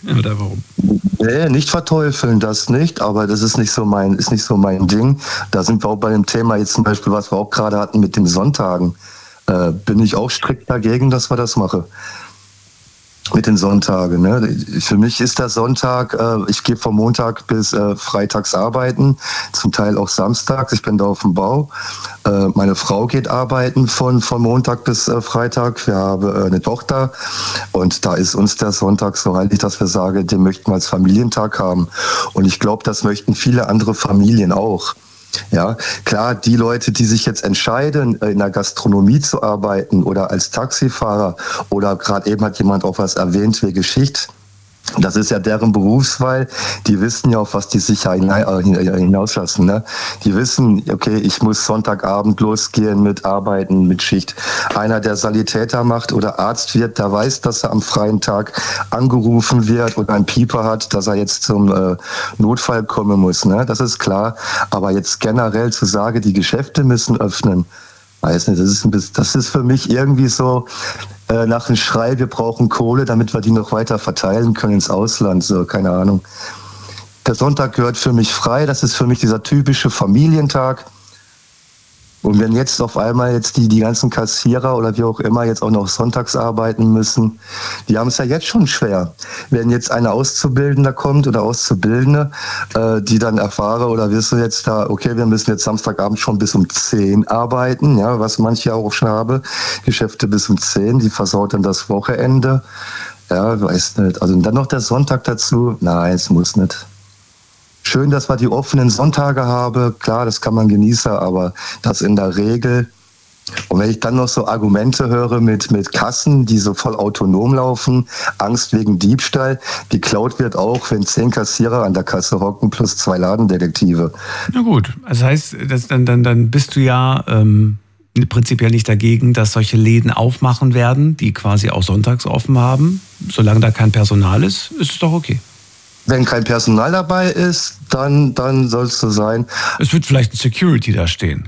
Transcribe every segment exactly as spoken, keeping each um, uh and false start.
Oder warum? Nee, nicht verteufeln, das nicht, aber das ist nicht so mein, ist nicht so mein Ding. Da sind wir auch bei dem Thema jetzt zum Beispiel, was wir auch gerade hatten mit den Sonntagen. Äh, bin ich auch strikt dagegen, dass wir das machen. Mit den Sonntagen. Ne? Für mich ist der Sonntag, äh, ich gehe von Montag bis äh, freitags arbeiten, zum Teil auch samstags, ich bin da auf dem Bau. Äh, meine Frau geht arbeiten von, von Montag bis äh, Freitag. Wir haben äh, eine Tochter und da ist uns der Sonntag so heilig, dass wir sagen, den möchten wir als Familientag haben. Und ich glaube, das möchten viele andere Familien auch. Ja, klar, die Leute, die sich jetzt entscheiden, in der Gastronomie zu arbeiten oder als Taxifahrer oder gerade eben hat jemand auch was erwähnt wie Geschichte, das ist ja deren Berufswahl. Die wissen ja, auf was die sich hinauslassen. Ne? Die wissen, okay, ich muss Sonntagabend losgehen mit Arbeiten, mit Schicht. Einer, der Sanitäter macht oder Arzt wird, der weiß, dass er am freien Tag angerufen wird oder einen Pieper hat, dass er jetzt zum äh, Notfall kommen muss. Ne? Das ist klar. Aber jetzt generell zu sagen, die Geschäfte müssen öffnen, weiß nicht, das ist, ein bisschen, das ist für mich irgendwie so äh, nach dem Schrei, wir brauchen Kohle, damit wir die noch weiter verteilen können ins Ausland, so, keine Ahnung. Der Sonntag gehört für mich frei, das ist für mich dieser typische Familientag. Und wenn jetzt auf einmal jetzt die, die ganzen Kassierer oder wie auch immer jetzt auch noch sonntags arbeiten müssen, die haben es ja jetzt schon schwer. Wenn jetzt eine Auszubildende kommt oder Auszubildende, äh, die dann erfahre oder wissen jetzt da, okay, wir müssen jetzt Samstagabend schon bis um zehn arbeiten, ja, was manche auch schon haben, Geschäfte bis um zehn, die versaut dann das Wochenende. Ja, weiß nicht. Also dann noch der Sonntag dazu, nein, es muss nicht. Schön, dass wir die offenen Sonntage haben. Klar, das kann man genießen, aber das in der Regel. Und wenn ich dann noch so Argumente höre mit, mit Kassen, die so voll autonom laufen, Angst wegen Diebstahl, geklaut wird auch, wenn zehn Kassierer an der Kasse hocken plus zwei Ladendetektive. Na gut, das heißt, das, dann, dann, dann bist du ja ähm, prinzipiell nicht dagegen, dass solche Läden aufmachen werden, die quasi auch sonntags offen haben. Solange da kein Personal ist, ist es doch okay. Wenn kein Personal dabei ist, dann, dann soll es so sein. Es wird vielleicht ein Security da stehen.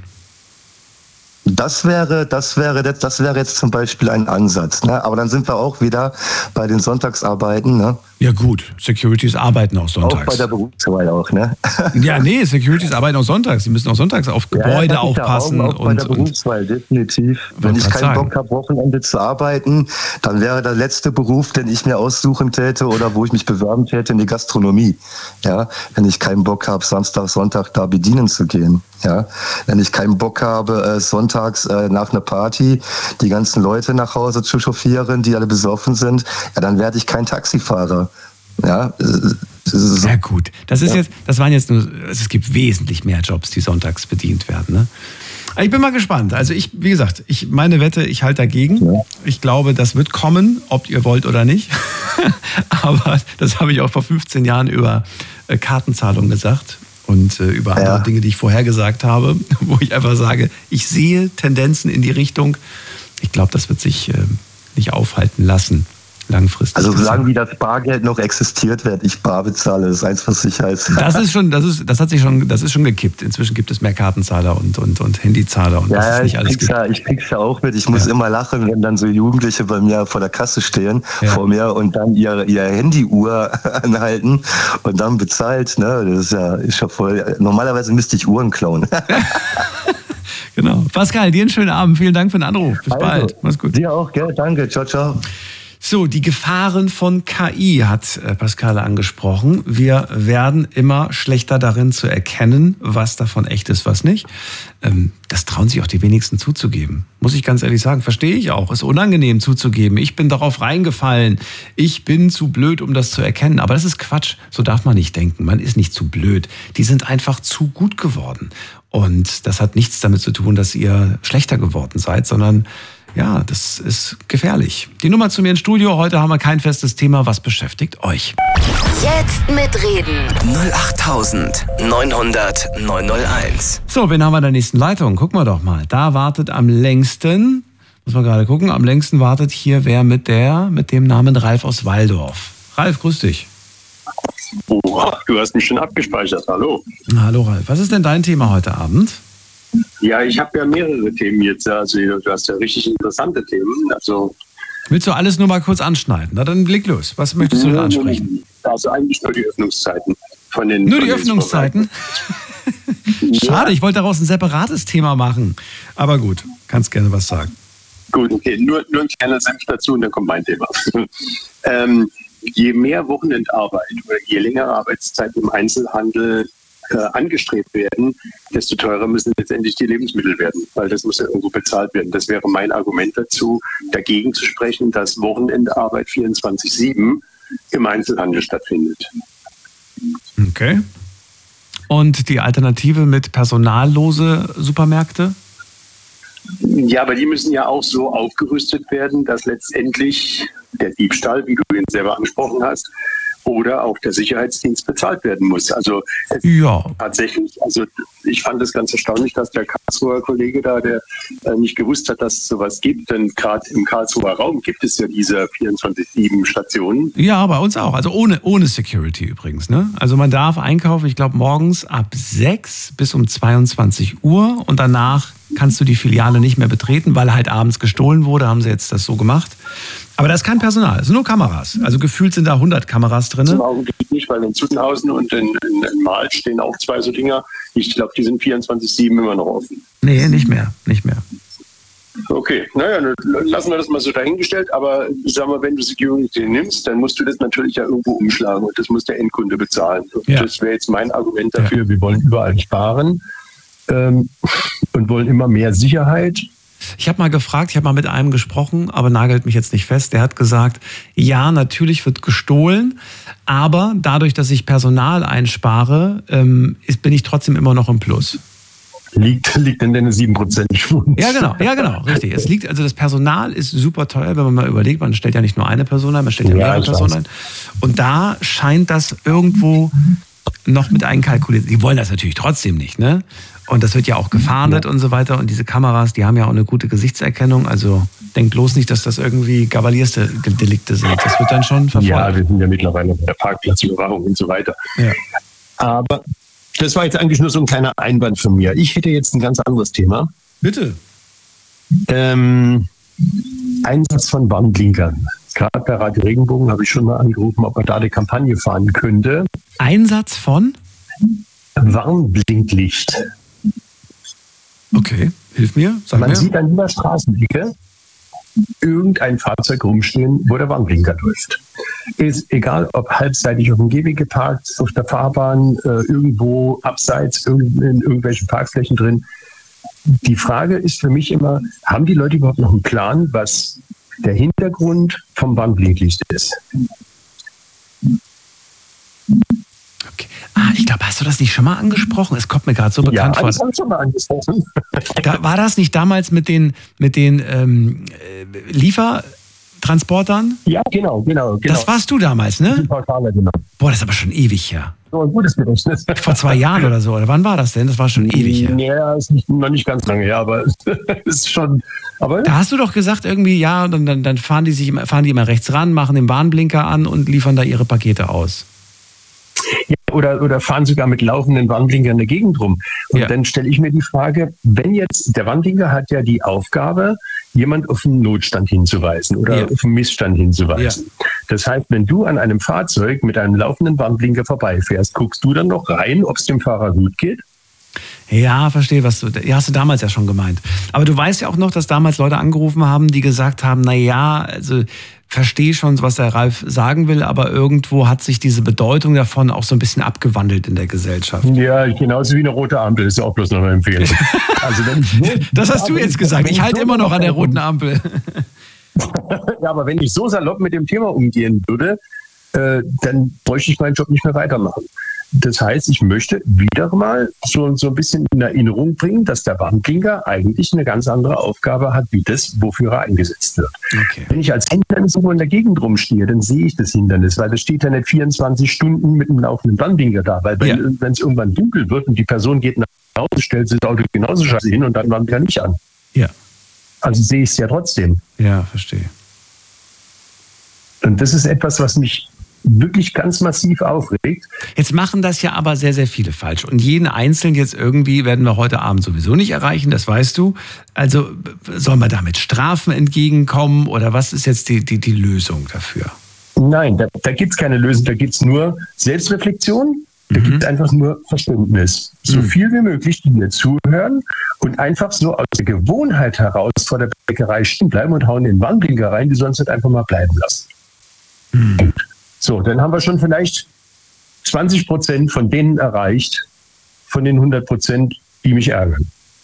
Das wäre, das wäre, das wäre jetzt zum Beispiel ein Ansatz. Ne? Aber dann sind wir auch wieder bei den Sonntagsarbeiten. Ne? Ja gut, Securities arbeiten auch sonntags. Auch bei der Berufswahl auch, ne? Ja, nee, Securities arbeiten auch sonntags. Sie müssen auch sonntags auf Gebäude ja, aufpassen. Ja auch, auch bei und, der Berufswahl, definitiv. Wenn ich keinen sagen. Bock habe, Wochenende zu arbeiten, dann wäre der letzte Beruf, den ich mir aussuchen täte oder wo ich mich bewerben täte, in die Gastronomie. Ja, wenn ich keinen Bock habe, Samstag, Sonntag da bedienen zu gehen. Ja, wenn ich keinen Bock habe, äh, sonntags äh, nach einer Party die ganzen Leute nach Hause zu chauffieren, die alle besoffen sind, ja, dann werde ich kein Taxifahrer. Ja, sehr gut. Das ist ja. jetzt, das waren jetzt nur, es gibt wesentlich mehr Jobs, die sonntags bedient werden. Ne? Ich bin mal gespannt. Also ich, wie gesagt, ich meine Wette, ich halte dagegen. Ja. Ich glaube, das wird kommen, ob ihr wollt oder nicht. Aber das habe ich auch vor fünfzehn Jahren über Kartenzahlung gesagt. Und äh, über andere ja. Dinge, die ich vorher gesagt habe, wo ich einfach sage, ich sehe Tendenzen in die Richtung. Ich glaube, das wird sich äh, nicht aufhalten lassen, langfristig. Also solange wie das Bargeld noch existiert, werde ich bar bezahle, das ist eins, was sicher ist. Das ist schon, das ist, das hat sich schon, das ist schon gekippt. Inzwischen gibt es mehr Kartenzahler und, und, und Handyzahler und ja, das ist nicht ich alles krieg's ja, ich krieg's ja auch mit. Ich muss ja. immer lachen, wenn dann so Jugendliche bei mir vor der Kasse stehen, ja. vor mir und dann ihre, ihre Handyuhr anhalten und dann bezahlt. Ne? Das ist ja, ist ja voll. Normalerweise müsste ich Uhren klauen. Genau. Pascal, dir einen schönen Abend. Vielen Dank für den Anruf. Bis also, bald. Mach's gut. Dir auch, gell? Danke. Ciao, ciao. So, die Gefahren von K I hat Pascal angesprochen. Wir werden immer schlechter darin zu erkennen, was davon echt ist, was nicht. Das trauen sich auch die wenigsten zuzugeben. Muss ich ganz ehrlich sagen, verstehe ich auch. Ist unangenehm zuzugeben. Ich bin darauf reingefallen. Ich bin zu blöd, um das zu erkennen. Aber das ist Quatsch. So darf man nicht denken. Man ist nicht zu blöd. Die sind einfach zu gut geworden. Und das hat nichts damit zu tun, dass ihr schlechter geworden seid, sondern ja, das ist gefährlich. Die Nummer zu mir ins Studio. Heute haben wir kein festes Thema. Was beschäftigt euch? Jetzt mitreden. null acht neunhundert neunhunderteins. So, wen haben wir in der nächsten Leitung? Gucken wir doch mal. Da wartet am längsten, muss man gerade gucken, am längsten wartet hier wer mit der, mit dem Namen Ralf aus Walldorf. Ralf, grüß dich. Oh, du hast mich schon abgespeichert. Hallo. Hallo Ralf. Was ist denn dein Thema heute Abend? Ja, ich habe ja mehrere Themen jetzt. Also du hast ja richtig interessante Themen. Also Willst du alles nur mal kurz anschneiden? Na, dann leg los. Was möchtest du denn ansprechen? Also eigentlich nur die Öffnungszeiten. Von den, nur von die Öffnungszeiten? Schade, ich wollte daraus ein separates Thema machen. Aber gut, kannst gerne was sagen. Gut, okay, nur, nur ein kleiner Senf dazu und dann kommt mein Thema. ähm, je mehr Wochenendarbeit oder je längere Arbeitszeiten im Einzelhandel äh, angestrebt werden, desto teurer müssen letztendlich die Lebensmittel werden, weil das muss ja irgendwo bezahlt werden. Das wäre mein Argument dazu, dagegen zu sprechen, dass Wochenendarbeit vierundzwanzig sieben im Einzelhandel stattfindet. Okay. Und die Alternative mit personallose Supermärkte? Ja, aber die müssen ja auch so aufgerüstet werden, dass letztendlich der Diebstahl, wie du ihn selber angesprochen hast, oder auch der Sicherheitsdienst bezahlt werden muss. Also ja. tatsächlich, also ich fand es ganz erstaunlich, dass der Karlsruher Kollege da, der äh, nicht gewusst hat, dass es sowas gibt, denn gerade im Karlsruher Raum gibt es ja diese vierundzwanzig sieben Stationen. Ja, bei uns auch, also ohne, ohne Security übrigens. Ne? Also man darf einkaufen, ich glaube morgens ab sechs bis um zweiundzwanzig Uhr und danach kannst du die Filiale nicht mehr betreten, weil halt abends gestohlen wurde, haben sie jetzt das so gemacht. Aber da ist kein Personal, es sind nur Kameras. Also gefühlt sind da hundert Kameras drin. Zum Augenblick nicht, weil in Zutenhausen und in, in, in Mahl stehen auch zwei so Dinger. Ich glaube, die sind vierundzwanzig sieben immer noch offen. Nee, nicht mehr, nicht mehr. Okay, naja, lassen wir das mal so dahingestellt. Aber sag mal, wenn du Security nimmst, dann musst du das natürlich ja irgendwo umschlagen und das muss der Endkunde bezahlen. Ja. Das wäre jetzt mein Argument dafür. Ja. Wir wollen überall sparen ähm, und wollen immer mehr Sicherheit. Ich habe mal gefragt, ich habe mal mit einem gesprochen, aber nagelt mich jetzt nicht fest. Der hat gesagt, ja, natürlich wird gestohlen, aber dadurch, dass ich Personal einspare, ähm, ist, bin ich trotzdem immer noch im Plus. Liegt, liegt in den sieben Prozent Schwund. Ja, genau, ja, genau, richtig. Es liegt, also das Personal ist super teuer, wenn man mal überlegt, man stellt ja nicht nur eine Person ein, man stellt ja, ja mehrere Personen ein. Und da scheint das irgendwo noch mit einkalkuliert. Die wollen das natürlich trotzdem nicht, ne? Und das wird ja auch gefahndet ja. und so weiter. Und diese Kameras, die haben ja auch eine gute Gesichtserkennung. Also denkt bloß nicht, dass das irgendwie Kavaliersdelikte sind. Das wird dann schon verfolgt. Ja, wir sind ja mittlerweile bei der Parkplatzüberwachung und so weiter. Ja. Aber das war jetzt eigentlich nur so ein kleiner Einwand von mir. Ich hätte jetzt ein ganz anderes Thema. Bitte. Ähm, Einsatz von Warnblinkern. Gerade bei Radio Regenbogen habe ich schon mal angerufen, ob man da eine Kampagne fahren könnte. Einsatz von? Warnblinklicht. Okay, hilf mir. Sag Man mir. sieht an jeder Straßenecke irgendein Fahrzeug rumstehen, wo der Warnblinker läuft. Ist egal, ob halbseitig auf dem Gehweg geparkt, auf der Fahrbahn, äh, irgendwo abseits, in irgendwelchen Parkflächen drin. Die Frage ist für mich immer, haben die Leute überhaupt noch einen Plan, was der Hintergrund vom Warnblinklicht ist? Okay. Ah, ich glaube, hast du das nicht schon mal angesprochen? Es kommt mir gerade so bekannt ja, vor. Ja, das habe ich schon mal angesprochen. Da, war das nicht damals mit den, mit den ähm, Liefertransportern? Ja, genau, genau, genau. Das warst du damals, ne? Pauschale, genau. Boah, das ist aber schon ewig her. So ein gutes Gedächtnis. Vor zwei Jahren oder so. Oder wann war das denn? Das war schon ewig her. Ja, ist nicht, noch nicht ganz lange her, aber es ist schon. Aber da hast du doch gesagt, irgendwie, ja, dann, dann, dann fahren die sich immer, fahren die immer rechts ran, machen den Warnblinker an und liefern da ihre Pakete aus. Ja, oder, oder fahren sogar mit laufenden Warnblinkern in der Gegend rum. Und ja. Dann stelle ich mir die Frage, wenn jetzt, der Warnblinker hat ja die Aufgabe, jemand auf einen Notstand hinzuweisen oder ja. auf einen Missstand hinzuweisen. Ja. Das heißt, wenn du an einem Fahrzeug mit einem laufenden Warnblinker vorbeifährst, guckst du dann noch rein, ob es dem Fahrer gut geht? Ja, verstehe, was du, ja, hast du damals ja schon gemeint. Aber du weißt ja auch noch, dass damals Leute angerufen haben, die gesagt haben, na ja, also verstehe schon, was der Ralf sagen will, aber irgendwo hat sich diese Bedeutung davon auch so ein bisschen abgewandelt in der Gesellschaft. Ja, genauso wie eine rote Ampel, ist ja auch bloß noch eine Empfehlung. Also wenn ich so, das hast du jetzt gesagt, ich halte so immer noch an der roten Ampel. Ja, aber wenn ich so salopp mit dem Thema umgehen würde, äh, dann bräuchte ich meinen Job nicht mehr weitermachen. Das heißt, ich möchte wieder mal so, so ein bisschen in Erinnerung bringen, dass der Warnblinker eigentlich eine ganz andere Aufgabe hat, wie das, wofür er eingesetzt wird. Okay. Wenn ich als Hindernis irgendwo in der Gegend rumstehe, dann sehe ich das Hindernis, weil das steht ja nicht vierundzwanzig Stunden mit einem laufenden Warnblinker da. Weil wenn ja. es irgendwann dunkel wird und die Person geht nach Hause, stellt sie das Auto genauso scheiße hin und dann warnt er nicht an. Ja. Also sehe ich es ja trotzdem. Ja, verstehe. Und das ist etwas, was mich wirklich ganz massiv aufregt. Jetzt machen das ja aber sehr, sehr viele falsch. Und jeden Einzelnen jetzt irgendwie werden wir heute Abend sowieso nicht erreichen, das weißt du. Also soll man damit Strafen entgegenkommen oder was ist jetzt die, die, die Lösung dafür? Nein, da, da gibt es keine Lösung, da gibt es nur Selbstreflexion, da mhm. gibt es einfach nur Verständnis. So mhm. viel wie möglich, die mir zuhören und einfach so aus der Gewohnheit heraus vor der Bäckerei stehen bleiben und hauen den Warnblinker rein, die sonst nicht einfach mal bleiben lassen. Mhm. So, dann haben wir schon vielleicht zwanzig Prozent von denen erreicht, von den hundert Prozent, die mich ärgern.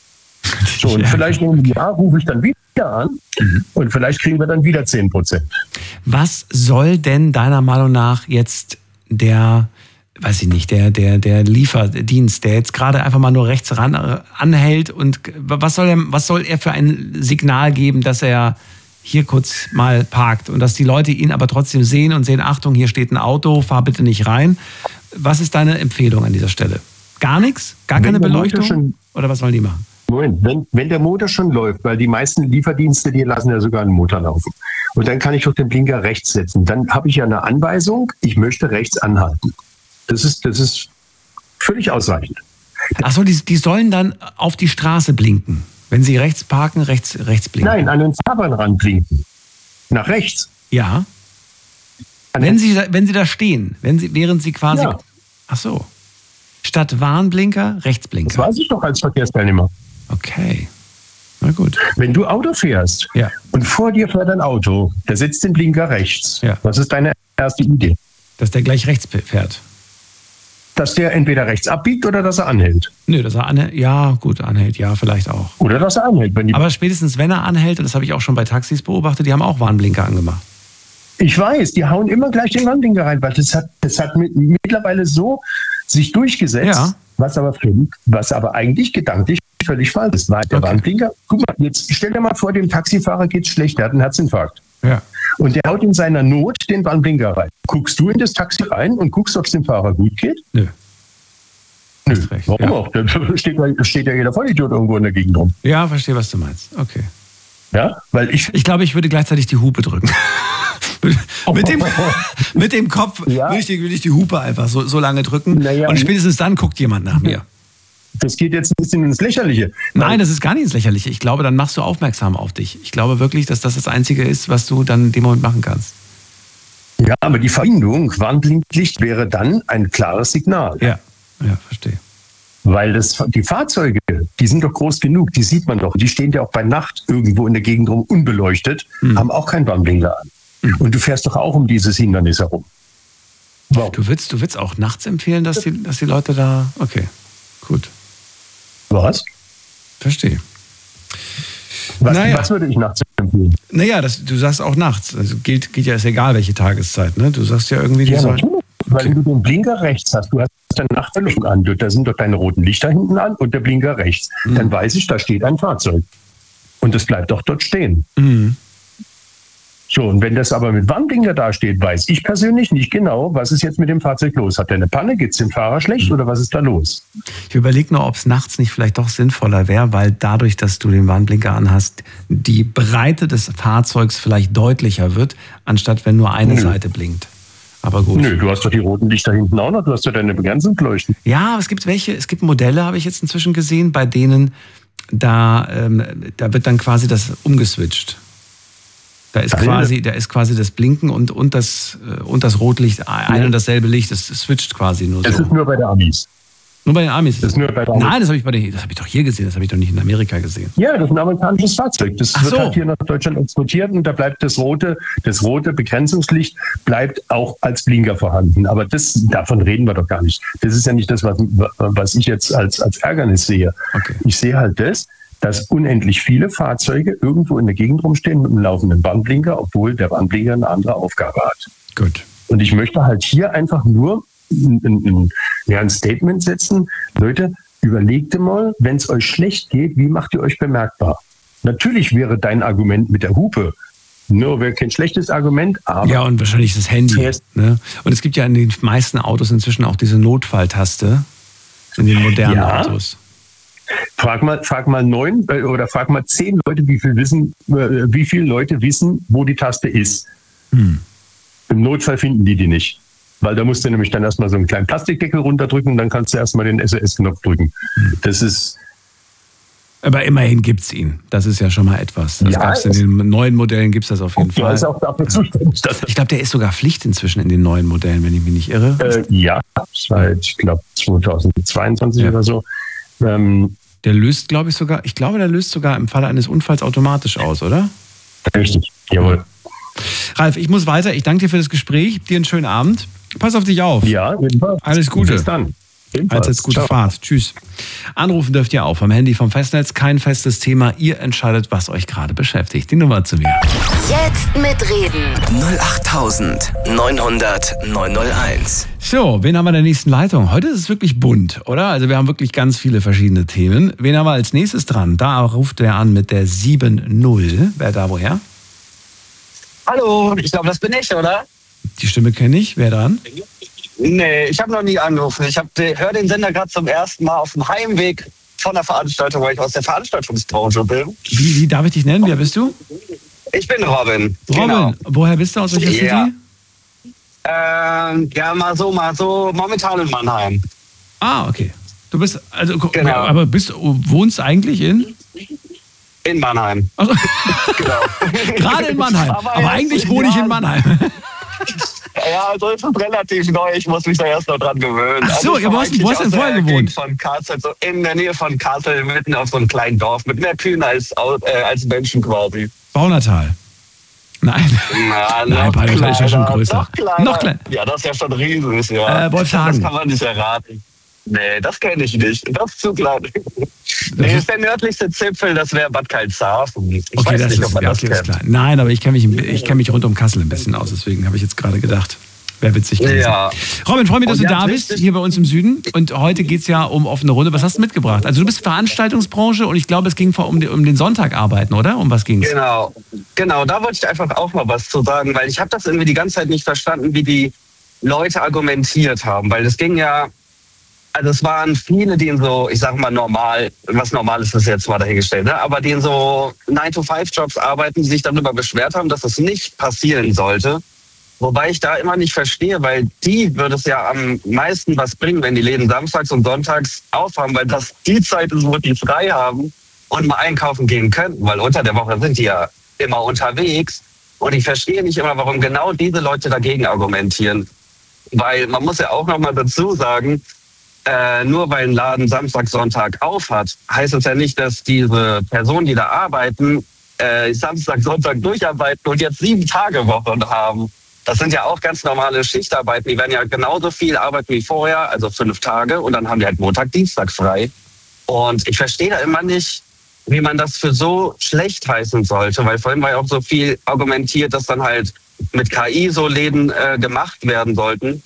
So, und vielleicht in einem Jahr rufe ich dann wieder an mhm. und vielleicht kriegen wir dann wieder zehn Prozent. Was soll denn deiner Meinung nach jetzt der, weiß ich nicht, der, der, der Lieferdienst, der jetzt gerade einfach mal nur rechts ran anhält und was soll er, was soll er für ein Signal geben, dass er hier kurz mal parkt und dass die Leute ihn aber trotzdem sehen und sehen, Achtung, hier steht ein Auto, fahr bitte nicht rein. Was ist deine Empfehlung an dieser Stelle? Gar nichts? Gar keine Beleuchtung? Schon, oder was sollen die machen? Moment, wenn, wenn der Motor schon läuft, weil die meisten Lieferdienste, die lassen ja sogar einen Motor laufen. Und dann kann ich doch den Blinker rechts setzen. Dann habe ich ja eine Anweisung, ich möchte rechts anhalten. Das ist, das ist völlig ausreichend. Achso, die, die sollen dann auf die Straße blinken. Wenn sie rechts parken, rechts, rechts blinken. Nein, an den Fahrbahnrand blinken. Nach rechts. Ja. Wenn sie, wenn sie da stehen, wenn sie, während sie quasi... Ja. Ach so. Statt Warnblinker, Rechtsblinker. Das weiß ich doch als Verkehrsteilnehmer. Okay. Na gut. Wenn du Auto fährst ja. und vor dir fährt ein Auto, der setzt den Blinker rechts. Ja. Was ist deine erste Idee? Dass der gleich rechts fährt. Dass der entweder rechts abbiegt oder dass er anhält. Nö, dass er anhält. Ja, gut, anhält. Ja, vielleicht auch. Oder dass er anhält. Wenn die Aber spätestens, wenn er anhält, und das habe ich auch schon bei Taxis beobachtet, die haben auch Warnblinker angemacht. Ich weiß, die hauen immer gleich den Warnblinker rein, weil das hat, das hat mit, mittlerweile so sich durchgesetzt, ja. was aber völlig, was aber eigentlich gedanklich völlig falsch ist. War der Okay. Warnblinker, guck mal, jetzt stell dir mal vor, dem Taxifahrer geht's schlecht, der hat einen Herzinfarkt. Ja. Und der haut in seiner Not den Warnblinker rein. Guckst du in das Taxi rein und guckst, ob es dem Fahrer gut geht? Nö. Nö. Hast recht, Warum ja. auch? Da steht, ja- steht ja jeder Vollidiot irgendwo in der Gegend rum. Ja, verstehe, was du meinst. Okay. Ja, weil ich. Ich glaube, ich würde gleichzeitig die Hupe drücken. mit, dem, mit dem Kopf Ja. würde ich, die- würde ich die Hupe einfach so, so lange drücken. Naja, und spätestens dann guckt jemand nach mir. Das geht jetzt ein bisschen ins Lächerliche. Nein, das ist gar nicht ins Lächerliche. Ich glaube, dann machst du aufmerksam auf dich. Ich glaube wirklich, dass das das Einzige ist, was du dann in dem Moment machen kannst. Ja, aber die Verbindung Warnblinklicht wäre dann ein klares Signal. Ja, ja, verstehe. Weil das, die Fahrzeuge, die sind doch groß genug, die sieht man doch. Die stehen ja auch bei Nacht irgendwo in der Gegend rum unbeleuchtet, Mhm. haben auch keinen Warnblinker an. Mhm. Und du fährst doch auch um dieses Hindernis herum. Warum? Du würdest, du würdest auch nachts empfehlen, dass die, dass die Leute da... Okay, gut. Was? Verstehe. Was, Naja. was würde ich nachts empfehlen? Naja, das, du sagst auch nachts. Also gilt, gilt ja, ist egal, welche Tageszeit. Ne? Du sagst ja irgendwie... Die Ja, sollen- natürlich. Weil Okay. du den Blinker rechts hast. Du hast dann Nachtbeleuchtung an. Da sind doch deine roten Lichter hinten an und der Blinker rechts. Mhm. Dann weiß ich, da steht ein Fahrzeug. Und das bleibt doch dort stehen. Mhm. So, und wenn das aber mit Warnblinker dasteht, weiß ich persönlich nicht genau, was ist jetzt mit dem Fahrzeug los. Hat der eine Panne? Geht es dem Fahrer schlecht oder was ist da los? Ich überlege nur, ob es nachts nicht vielleicht doch sinnvoller wäre, weil dadurch, dass du den Warnblinker anhast, die Breite des Fahrzeugs vielleicht deutlicher wird, anstatt wenn nur eine Nö. Seite blinkt. Aber gut. Nö, du hast doch die roten Lichter hinten auch noch, du hast doch deine Begrenzungsleuchten. Ja, es gibt welche, es gibt Modelle, habe ich jetzt inzwischen gesehen, bei denen da, ähm, da wird dann quasi das umgeswitcht. Da ist Geil. quasi, da ist quasi das Blinken und, und, das, äh, und das Rotlicht ein Ja. und dasselbe Licht. Das switcht quasi nur Das so. ist nur bei der Amis. Nur bei den Amis. Das ist nur bei der Amis. Nein, das habe ich, bei den- das hab ich doch hier gesehen, das habe ich doch nicht in Amerika gesehen. Ja, das ist ein amerikanisches Fahrzeug. Das Ach wird so. halt hier nach Deutschland exportiert und da bleibt das rote, das rote Begrenzungslicht bleibt auch als Blinker vorhanden. Aber das, davon reden wir doch gar nicht. Das ist ja nicht das, was, was ich jetzt als, als Ärgernis sehe. Okay. Ich sehe halt das, dass unendlich viele Fahrzeuge irgendwo in der Gegend rumstehen mit einem laufenden Warnblinker, obwohl der Warnblinker eine andere Aufgabe hat. Gut. Und ich möchte halt hier einfach nur ein, ein, ja, ein Statement setzen. Leute, überlegt mal, wenn es euch schlecht geht, wie macht ihr euch bemerkbar? Natürlich wäre dein Argument mit der Hupe, nur wäre kein schlechtes Argument, aber Ja, und wahrscheinlich das Handy. Zuerst- Ne? Und es gibt ja in den meisten Autos inzwischen auch diese Notfalltaste. In den modernen Ja. Autos. frag mal, frag mal neun äh, oder frag mal zehn Leute, wie viel wissen, äh, wie viele Leute wissen, wo die Taste ist. Hm. Im Notfall finden die die nicht. Weil da musst du nämlich dann erstmal so einen kleinen Plastikdeckel runterdrücken und dann kannst du erstmal den S O S-Knopf drücken. Das ist... Aber immerhin gibt es ihn. Das ist ja schon mal etwas. Das Ja, gab's in es- den neuen Modellen gibt es das auf jeden Der Fall. ist auch dafür zuständig. dass- Ich glaube, der ist sogar Pflicht inzwischen in den neuen Modellen, wenn ich mich nicht irre. Äh, ja, seit, ich glaube, zweitausendzweiundzwanzig Ja. oder so. Ähm, Der löst, glaube ich, sogar, ich glaube, der löst sogar im Falle eines Unfalls automatisch aus, oder? richtig, jawohl. Ralf, ich muss weiter. Ich danke dir für das Gespräch. Dir einen schönen Abend. Pass auf dich auf. Ja, jedenfalls. Alles Gute. Bis dann. Ebenfalls. Allseits gute Ciao. Fahrt. Tschüss. Anrufen dürft ihr auch vom Handy, vom Festnetz. Kein festes Thema. Ihr entscheidet, was euch gerade beschäftigt. Die Nummer zu mir. Jetzt mitreden. null acht neun hundert neun null eins. So, wen haben wir in der nächsten Leitung? Heute ist es wirklich bunt, oder? Also wir haben wirklich ganz viele verschiedene Themen. Wen haben wir als nächstes dran? Da ruft er an mit der sieben null. Wer da woher? Hallo, ich glaube, das bin ich, oder? Die Stimme kenne ich. Wer dran? Nee, ich habe noch nie angerufen. Ich höre den Sender gerade zum ersten Mal auf dem Heimweg von der Veranstaltung, weil ich aus der Veranstaltungsbranche bin. Wie, wie darf ich dich nennen? Wer bist du? Ich bin Robin. Robin. Genau. Woher bist du? Aus welcher Ja. City? Ähm, ja, mal so, mal so. Momentan in Mannheim. Ah, okay. Du bist, also, Genau. aber bist, wohnst eigentlich in? In Mannheim. Also, Genau. gerade in Mannheim. Aber Aber, erst eigentlich in wohne ich in Jahren. Mannheim. Ja, also es ist relativ neu. Ich muss mich da erst noch dran gewöhnen. Ach so, also ich ja, wo komme hast du- wo eigentlich hast du aus denn vorher der gewohnt? Gegend Von Kassel, so in der Nähe von Kassel, mitten auf so einem kleinen Dorf, mit mehr Kühen als, Au- äh, als Menschen quasi. Baunatal. Nein. Na, Nein, noch Baunatal ist ja schon kleiner, größer. Noch kleiner. Noch kleiner. Ja, das ist ja schon riesig, ja. Äh, Wolfshagen. Das kann man nicht erraten. Nee, das kenne ich nicht. Das ist zu klein. Nee, das ist der nördlichste Zipfel, das wäre Bad Karlshafen. Ich Okay, weiß das nicht, ist, ob man ja, das okay, ist kennt. klar. Nein, aber ich kenne mich, ein bi- ich kenn mich rund um Kassel ein bisschen aus, deswegen habe ich jetzt gerade gedacht. Wäre witzig gewesen. Ja. Robin, freue mich, dass Und du ja, da bist, richtig- hier bei uns im Süden. Und heute geht es ja um offene Runde. Was hast du mitgebracht? Also du bist Veranstaltungsbranche und ich glaube, es ging vor- um, den- um den Sonntag arbeiten, oder? Um was ging es? Genau, genau, da wollte ich einfach auch mal was zu sagen, weil ich habe das irgendwie die ganze Zeit nicht verstanden, wie die Leute argumentiert haben, weil es ging ja, also es waren viele, die in so, ich sag mal normal, was normal ist, ist jetzt mal dahingestellt, ne? Aber die in so nine to five Jobs arbeiten, die sich darüber beschwert haben, dass das nicht passieren sollte. Wobei ich da immer nicht verstehe, weil die würde es ja am meisten was bringen, wenn die Läden samstags und sonntags aufhaben, weil das die Zeit ist, wo die frei haben und mal einkaufen gehen könnten, weil unter der Woche sind die ja immer unterwegs. Und ich verstehe nicht immer, warum genau diese Leute dagegen argumentieren. Weil man muss ja auch noch mal dazu sagen, äh, nur weil ein Laden Samstag, Sonntag auf hat, heißt es ja nicht, dass diese Personen, die da arbeiten, äh, Samstag, Sonntag durcharbeiten und jetzt sieben Tage Wochen haben. Das sind ja auch ganz normale Schichtarbeiten. Die werden ja genauso viel arbeiten wie vorher, also fünf Tage. Und dann haben die halt Montag, Dienstag frei. Und ich verstehe da immer nicht, wie man das für so schlecht heißen sollte. Weil vorhin war ja auch so viel argumentiert, dass dann halt mit K I so Läden äh, gemacht werden sollten.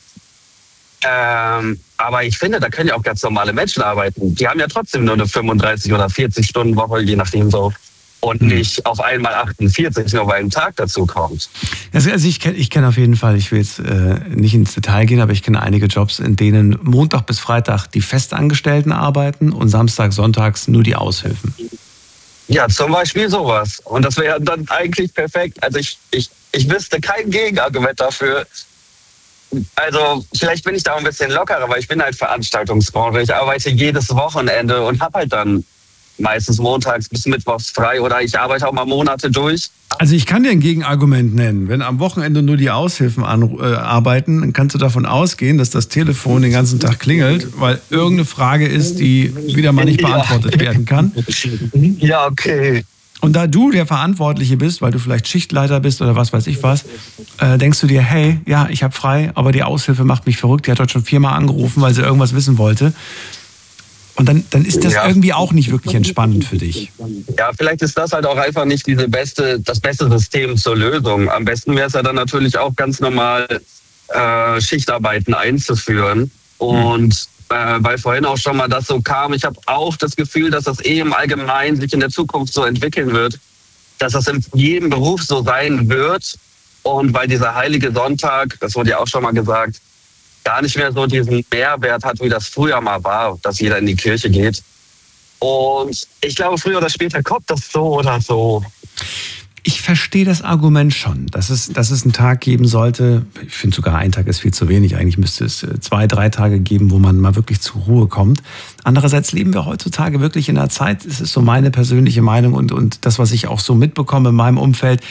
Ähm, aber ich finde, da können ja auch ganz normale Menschen arbeiten. Die haben ja trotzdem nur eine fünfunddreißig oder vierzig Stunden Woche, je nachdem so. Und nicht auf einmal achtundvierzig, nur weil ein Tag dazu kommt. Also ich kenne ich kenn auf jeden Fall, ich will jetzt äh, nicht ins Detail gehen, aber ich kenne einige Jobs, in denen Montag bis Freitag die Festangestellten arbeiten und Samstag, Sonntags nur die Aushilfen. Ja, zum Beispiel sowas. Und das wäre dann eigentlich perfekt. Also ich, ich, ich wüsste kein Gegenargument dafür. Also vielleicht bin ich da auch ein bisschen lockerer, weil ich bin halt Veranstaltungsbranche. Ich arbeite jedes Wochenende und habe halt dann meistens montags bis mittwochs frei oder ich arbeite auch mal Monate durch. Also ich kann dir ein Gegenargument nennen. Wenn am Wochenende nur die Aushilfen an, äh, arbeiten, dann kannst du davon ausgehen, dass das Telefon den ganzen Tag klingelt, weil irgendeine Frage ist, die wieder mal nicht beantwortet Ja. werden kann. Ja, okay. Und da du der Verantwortliche bist, weil du vielleicht Schichtleiter bist oder was weiß ich was, äh, denkst du dir, hey, ja, ich habe frei, aber die Aushilfe macht mich verrückt. Die hat heute schon viermal angerufen, weil sie irgendwas wissen wollte. Und dann, dann ist das Ja. irgendwie auch nicht wirklich entspannend für dich. Ja, vielleicht ist das halt auch einfach nicht diese beste, das beste System zur Lösung. Am besten wäre es ja dann natürlich auch ganz normal äh, Schichtarbeiten einzuführen. Und äh, weil vorhin auch schon mal das so kam, ich habe auch das Gefühl, dass das eh im Allgemeinen sich in der Zukunft so entwickeln wird, dass das in jedem Beruf so sein wird. Und weil dieser heilige Sonntag, das wurde ja auch schon mal gesagt, gar nicht mehr so diesen Mehrwert hat, wie das früher mal war, dass jeder in die Kirche geht. Und ich glaube, früher oder später kommt das so oder so. Ich verstehe das Argument schon, dass es, dass es einen Tag geben sollte. Ich finde sogar, ein Tag ist viel zu wenig. Eigentlich müsste es zwei, drei Tage geben, wo man mal wirklich zur Ruhe kommt. Andererseits leben wir heutzutage wirklich in einer Zeit, es ist so meine persönliche Meinung und, und das, was ich auch so mitbekomme in meinem Umfeld,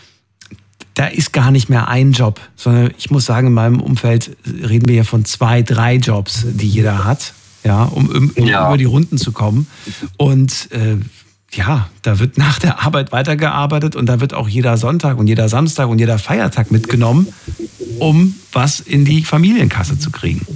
da ist gar nicht mehr ein Job, sondern ich muss sagen, in meinem Umfeld reden wir ja von zwei, drei Jobs, die jeder hat, ja, um, um, um ja. über die Runden zu kommen. Und äh, ja, da wird nach der Arbeit weitergearbeitet und da wird auch jeder Sonntag und jeder Samstag und jeder Feiertag mitgenommen, um was in die Familienkasse zu kriegen.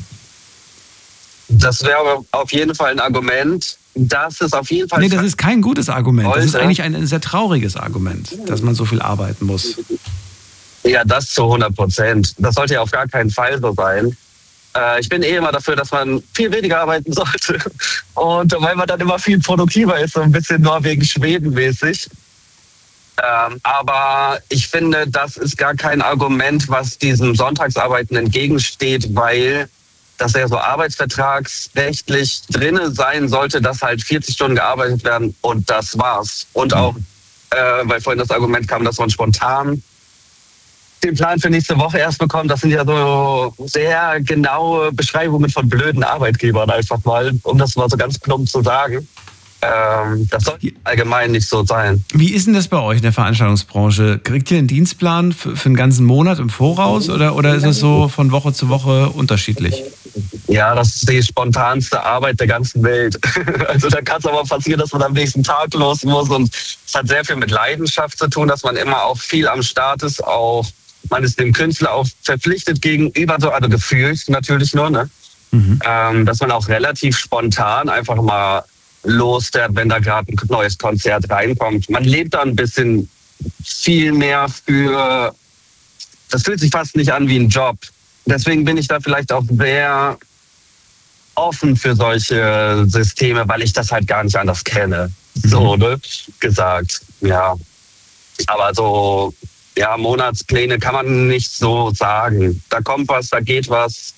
Das wäre auf jeden Fall ein Argument. Das ist auf jeden Fall... Nee, das ist kein gutes Argument. Das ist eigentlich ein sehr trauriges Argument, dass man so viel arbeiten muss. Ja, das zu hundert Prozent. Das sollte ja auf gar keinen Fall so sein. Ich bin eh immer dafür, dass man viel weniger arbeiten sollte. Und weil man dann immer viel produktiver ist, so ein bisschen Norwegen-Schweden-mäßig. Ähm, aber ich finde, das ist gar kein Argument, was diesem Sonntagsarbeiten entgegensteht, weil das ja so arbeitsvertragsrechtlich drinne sein sollte, dass halt vierzig Stunden gearbeitet werden und das war's. Und auch, äh, weil vorhin das Argument kam, dass man spontan den Plan für nächste Woche erst bekommen. Das sind ja so sehr genaue Beschreibungen von blöden Arbeitgebern einfach mal, um das mal so ganz plump zu sagen. Ähm, das soll allgemein nicht so sein. Wie ist denn das bei euch in der Veranstaltungsbranche? Kriegt ihr einen Dienstplan für, für einen ganzen Monat im Voraus oder, oder ist es so von Woche zu Woche unterschiedlich? Ja, das ist die spontanste Arbeit der ganzen Welt. Also da kann es aber passieren, dass man am nächsten Tag los muss und es hat sehr viel mit Leidenschaft zu tun, dass man immer auch viel am Start ist, auch man ist dem Künstler auch verpflichtet gegenüber, so, also gefühlt natürlich nur, ne? Mhm. Ähm, dass man auch relativ spontan einfach mal losfährt, wenn da gerade ein neues Konzert reinkommt. Man lebt da ein bisschen viel mehr für, das fühlt sich fast nicht an wie ein Job. Deswegen bin ich da vielleicht auch sehr offen für solche Systeme, weil ich das halt gar nicht anders kenne. Mhm. So, ne? Gesagt, ja. Aber so... Ja, Monatspläne kann man nicht so sagen. Da kommt was, da geht was.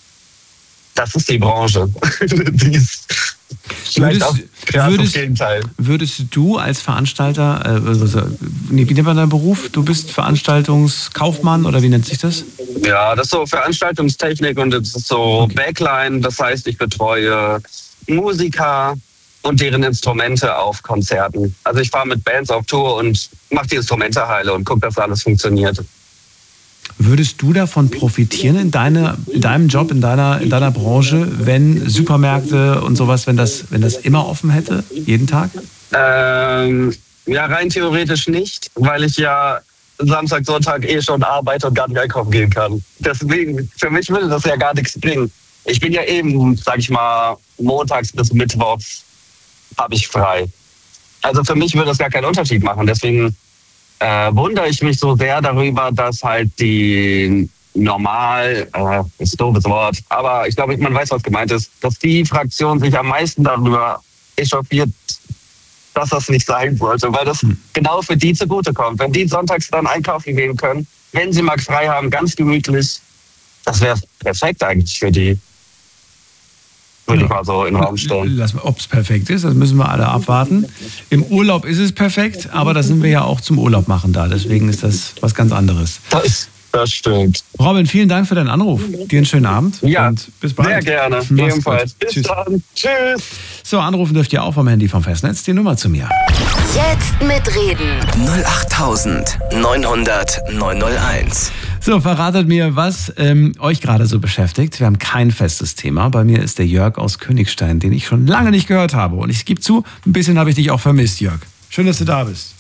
Das ist die Branche. Die ist vielleicht auch gerade das Gegenteil. Würdest du als Veranstalter, äh, also, wie nennt man deinen Beruf? Du bist Veranstaltungskaufmann oder wie nennt sich das? Ja, das ist so Veranstaltungstechnik und das ist so okay. Backline. Das heißt, ich betreue Musiker und deren Instrumente auf Konzerten. Also ich fahre mit Bands auf Tour und mache die Instrumente heile und gucke, dass alles funktioniert. Würdest du davon profitieren in, deine, in deinem Job, in deiner, in deiner Branche, wenn Supermärkte und sowas, wenn das, wenn das immer offen hätte, jeden Tag? Ähm, ja, rein theoretisch nicht, weil ich ja Samstag, Sonntag eh schon arbeite und gar nicht einkaufen gehen kann. Deswegen, für mich würde das ja gar nichts bringen. Ich bin ja eben, sag ich mal, montags bis mittwochs habe ich frei. Also für mich würde das gar keinen Unterschied machen. Deswegen äh, wundere ich mich so sehr darüber, dass halt die normal, äh, ist ein doofes Wort, aber ich glaube, man weiß, was gemeint ist, dass die Fraktion sich am meisten darüber echauffiert, dass das nicht sein sollte, weil das hm. genau für die zugutekommt. Wenn die sonntags dann einkaufen gehen können, wenn sie mal frei haben, ganz gemütlich, das wäre perfekt eigentlich für die. Würde ich mal so in den Raum stellen. Ob es perfekt ist, das müssen wir alle abwarten. Im Urlaub ist es perfekt, aber da sind wir ja auch zum Urlaub machen da. Deswegen ist das was ganz anderes. Das, das stimmt. Robin, vielen Dank für deinen Anruf. Dir einen schönen Abend. Ja, und bis bald. Sehr gerne. Mach's Ebenfalls. Gut. Bis Tschüss. dann. Tschüss. So, anrufen dürft ihr auch vom Handy vom Festnetz. Die Nummer zu mir. Jetzt mitreden. null acht neunhundert neunhunderteins. So, verratet mir, was ähm, euch gerade so beschäftigt. Wir haben kein festes Thema. Bei mir ist der Jörg aus Königstein, den ich schon lange nicht gehört habe. Und ich gebe zu, ein bisschen habe ich dich auch vermisst, Jörg. Schön, dass du da bist.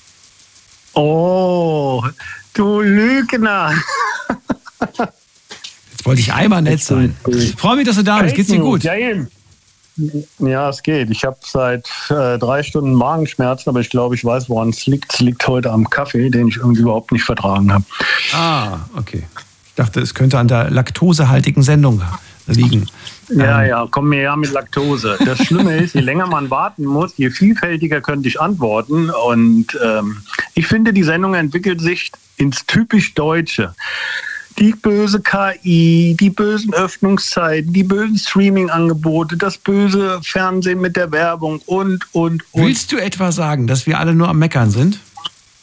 Oh, du Lügner. Jetzt wollte ich einmal nett sein. Ich freue mich, dass du da bist. Geht's dir gut? Ja, eben. Ja, es geht. Ich habe seit äh, drei Stunden Magenschmerzen, aber ich glaube, ich weiß, woran es liegt. Es liegt heute am Kaffee, den ich irgendwie überhaupt nicht vertragen habe. Ah, okay. Ich dachte, es könnte an der laktosehaltigen Sendung liegen. Ja, ähm. ja, komm mir ja mit Laktose. Das Schlimme ist, je länger man warten muss, je vielfältiger könnte ich antworten. Und ähm, ich finde, die Sendung entwickelt sich ins typisch Deutsche. Die böse K I, die bösen Öffnungszeiten, die bösen Streaming-Angebote, das böse Fernsehen mit der Werbung und, und, und. Willst du etwa sagen, dass wir alle nur am Meckern sind?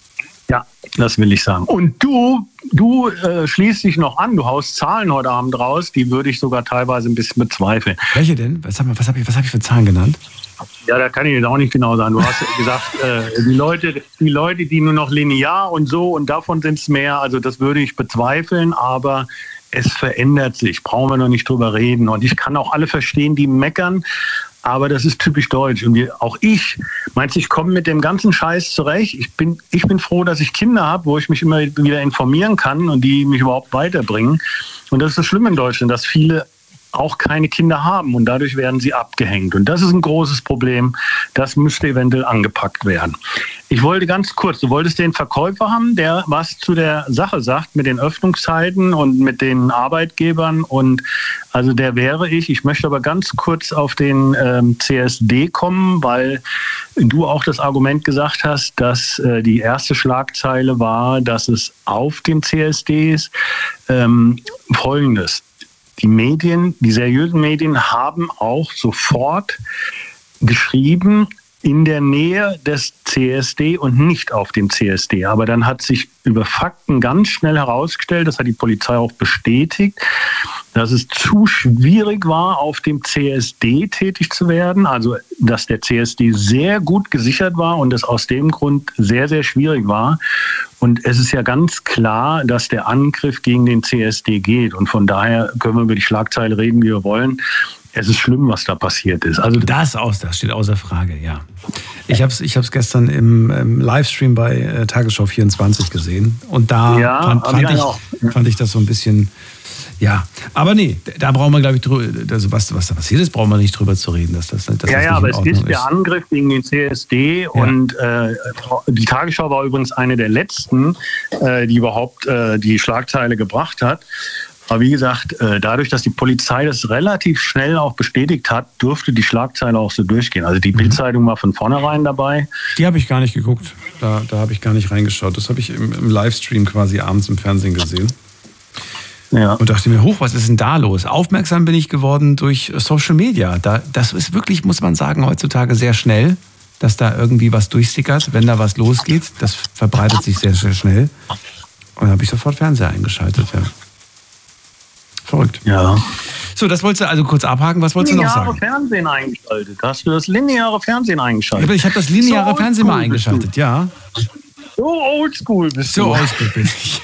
Ja, das will ich sagen. Und du, du äh, schließt dich noch an, du haust Zahlen heute Abend raus, die würde ich sogar teilweise ein bisschen bezweifeln. Welche denn? Was habe was hab ich, was hab ich für Zahlen genannt? Ja, da kann ich jetzt auch nicht genau sagen. Du hast gesagt, äh, die Leute, die Leute, die nur noch linear und so und davon sind es mehr, also das würde ich bezweifeln, aber es verändert sich, brauchen wir noch nicht drüber reden. Und ich kann auch alle verstehen, die meckern, aber das ist typisch deutsch. Und wir, auch ich, meinst du, ich komme mit dem ganzen Scheiß zurecht? Ich bin, ich bin froh, dass ich Kinder habe, wo ich mich immer wieder informieren kann und die mich überhaupt weiterbringen. Und das ist das Schlimme in Deutschland, dass viele auch keine Kinder haben und dadurch werden sie abgehängt. Und das ist ein großes Problem. Das müsste eventuell angepackt werden. Ich wollte ganz kurz, du wolltest den Verkäufer haben, der was zu der Sache sagt mit den Öffnungszeiten und mit den Arbeitgebern. Und also der wäre ich. Ich möchte aber ganz kurz auf den ähm, C S D kommen, weil du auch das Argument gesagt hast, dass äh, die erste Schlagzeile war, dass es auf den C S Ds ähm, Folgendes: Die Medien, die seriösen Medien haben auch sofort geschrieben, in der Nähe des C S D und nicht auf dem C S D. Aber dann hat sich über Fakten ganz schnell herausgestellt, das hat die Polizei auch bestätigt, dass es zu schwierig war, auf dem C S D tätig zu werden. Also, dass der C S D sehr gut gesichert war und es aus dem Grund sehr, sehr schwierig war. Und es ist ja ganz klar, dass der Angriff gegen den C S D geht. Und von daher können wir über die Schlagzeile reden, wie wir wollen. Es ist schlimm, was da passiert ist. Also das, aus, das steht außer Frage, ja. Ich habe es ich hab's gestern im, im Livestream bei äh, Tagesschau vierundzwanzig gesehen. Und da ja, fand, fand, ich, fand ich das so ein bisschen, ja. Aber nee, da brauchen wir, glaube ich, drüber, also was, was da passiert ist, brauchen wir nicht drüber zu reden. Dass das, dass ja, das ja, aber es ist der ist. Angriff gegen den C S D. Ja. Und äh, die Tagesschau war übrigens eine der letzten, äh, die überhaupt äh, die Schlagzeile gebracht hat. Aber wie gesagt, dadurch, dass die Polizei das relativ schnell auch bestätigt hat, dürfte die Schlagzeile auch so durchgehen. Also die Bild-Zeitung war von vornherein dabei. Die habe ich gar nicht geguckt. Da, da habe ich gar nicht reingeschaut. Das habe ich im, im Livestream quasi abends im Fernsehen gesehen. Ja. Und dachte mir, hoch, was ist denn da los? Aufmerksam bin ich geworden durch Social Media. Da, das ist wirklich, muss man sagen, heutzutage sehr schnell, dass da irgendwie was durchsickert, wenn da was losgeht. Das verbreitet sich sehr, sehr schnell. Und dann habe ich sofort Fernseher eingeschaltet, ja. Verrückt. Ja. So, das wolltest du also kurz abhaken. Was wolltest du noch sagen? Lineare Fernsehen eingeschaltet. Hast du das lineare Fernsehen eingeschaltet? Ja, ich habe das lineare so Fernsehen mal eingeschaltet, ja. So oldschool bist du. So oldschool bin ich.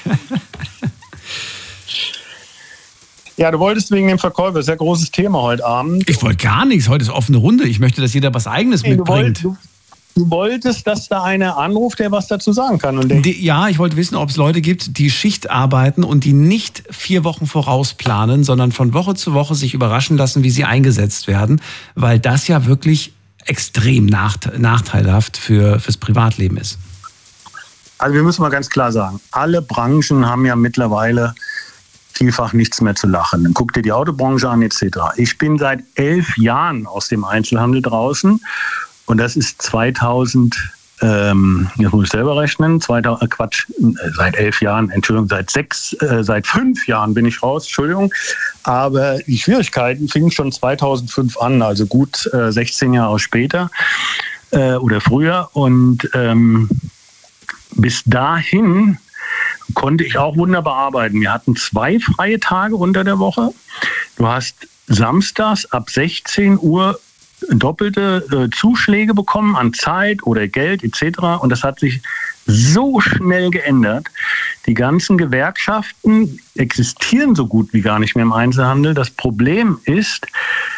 Ja, du wolltest wegen dem Verkäufer, sehr großes Thema heute Abend. Ich wollte gar nichts. Heute ist offene Runde. Ich möchte, dass jeder was Eigenes nee, mitbringt. Du, du wolltest, dass da einer anruft, der was dazu sagen kann. Und der die, ja, ich wollte wissen, ob es Leute gibt, die Schicht arbeiten und die nicht vier Wochen vorausplanen, sondern von Woche zu Woche sich überraschen lassen, wie sie eingesetzt werden, weil das ja wirklich extrem nachteilhaft für, fürs Privatleben ist. Also wir müssen mal ganz klar sagen, alle Branchen haben ja mittlerweile vielfach nichts mehr zu lachen. Dann guck dir die Autobranche an et cetera. Ich bin seit elf Jahren aus dem Einzelhandel draußen. Und das ist zweitausend, ähm, jetzt muss ich selber rechnen, zweitausend, äh, Quatsch, äh, seit elf Jahren, Entschuldigung, seit sechs, äh, seit fünf Jahren bin ich raus, Entschuldigung. Aber die Schwierigkeiten fingen schon zweitausendfünf an, also gut äh, sechzehn Jahre später äh, oder früher. Und ähm, bis dahin konnte ich auch wunderbar arbeiten. Wir hatten zwei freie Tage unter der Woche. Du hast samstags ab sechzehn Uhr doppelte äh, Zuschläge bekommen an Zeit oder Geld et cetera. Und das hat sich so schnell geändert. Die ganzen Gewerkschaften existieren so gut wie gar nicht mehr im Einzelhandel. Das Problem ist,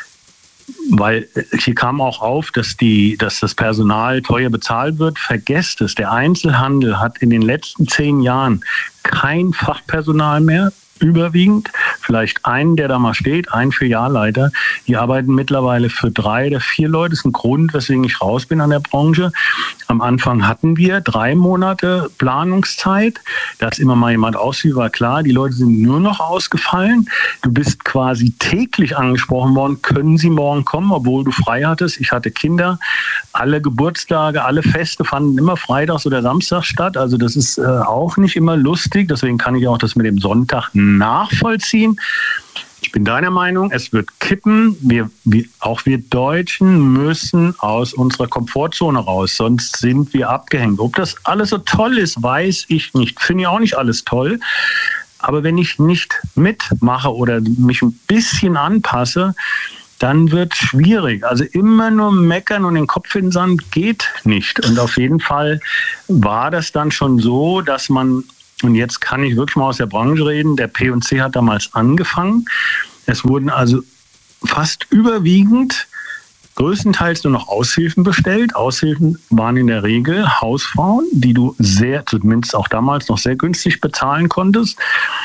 weil hier kam auch auf, dass, die, dass das Personal teuer bezahlt wird. Vergesst es, der Einzelhandel hat in den letzten zehn Jahren kein Fachpersonal mehr. Überwiegend, vielleicht einen, der da mal steht, ein Filialleiter. Die arbeiten mittlerweile für drei oder vier Leute. Das ist ein Grund, weswegen ich raus bin an der Branche. Am Anfang hatten wir drei Monate Planungszeit. Dass immer mal jemand ausfiel, war klar. Die Leute sind nur noch ausgefallen. Du bist quasi täglich angesprochen worden. Können Sie morgen kommen, obwohl du frei hattest? Ich hatte Kinder. Alle Geburtstage, alle Feste fanden immer freitags oder samstags statt. Also das ist äh, auch nicht immer lustig. Deswegen kann ich auch das mit dem Sonntag nachvollziehen. Ich bin deiner Meinung, es wird kippen. Wir, wir, auch wir Deutschen müssen aus unserer Komfortzone raus, sonst sind wir abgehängt. Ob das alles so toll ist, weiß ich nicht. Finde ich auch nicht alles toll. Aber wenn ich nicht mitmache oder mich ein bisschen anpasse, dann wird es schwierig. Also immer nur meckern und den Kopf in den Sand geht nicht. Und auf jeden Fall war das dann schon so, dass man, und jetzt kann ich wirklich mal aus der Branche reden, der P und C hat damals angefangen. Es wurden also fast überwiegend größtenteils nur noch Aushilfen bestellt. Aushilfen waren in der Regel Hausfrauen, die du sehr, zumindest auch damals noch sehr günstig bezahlen konntest.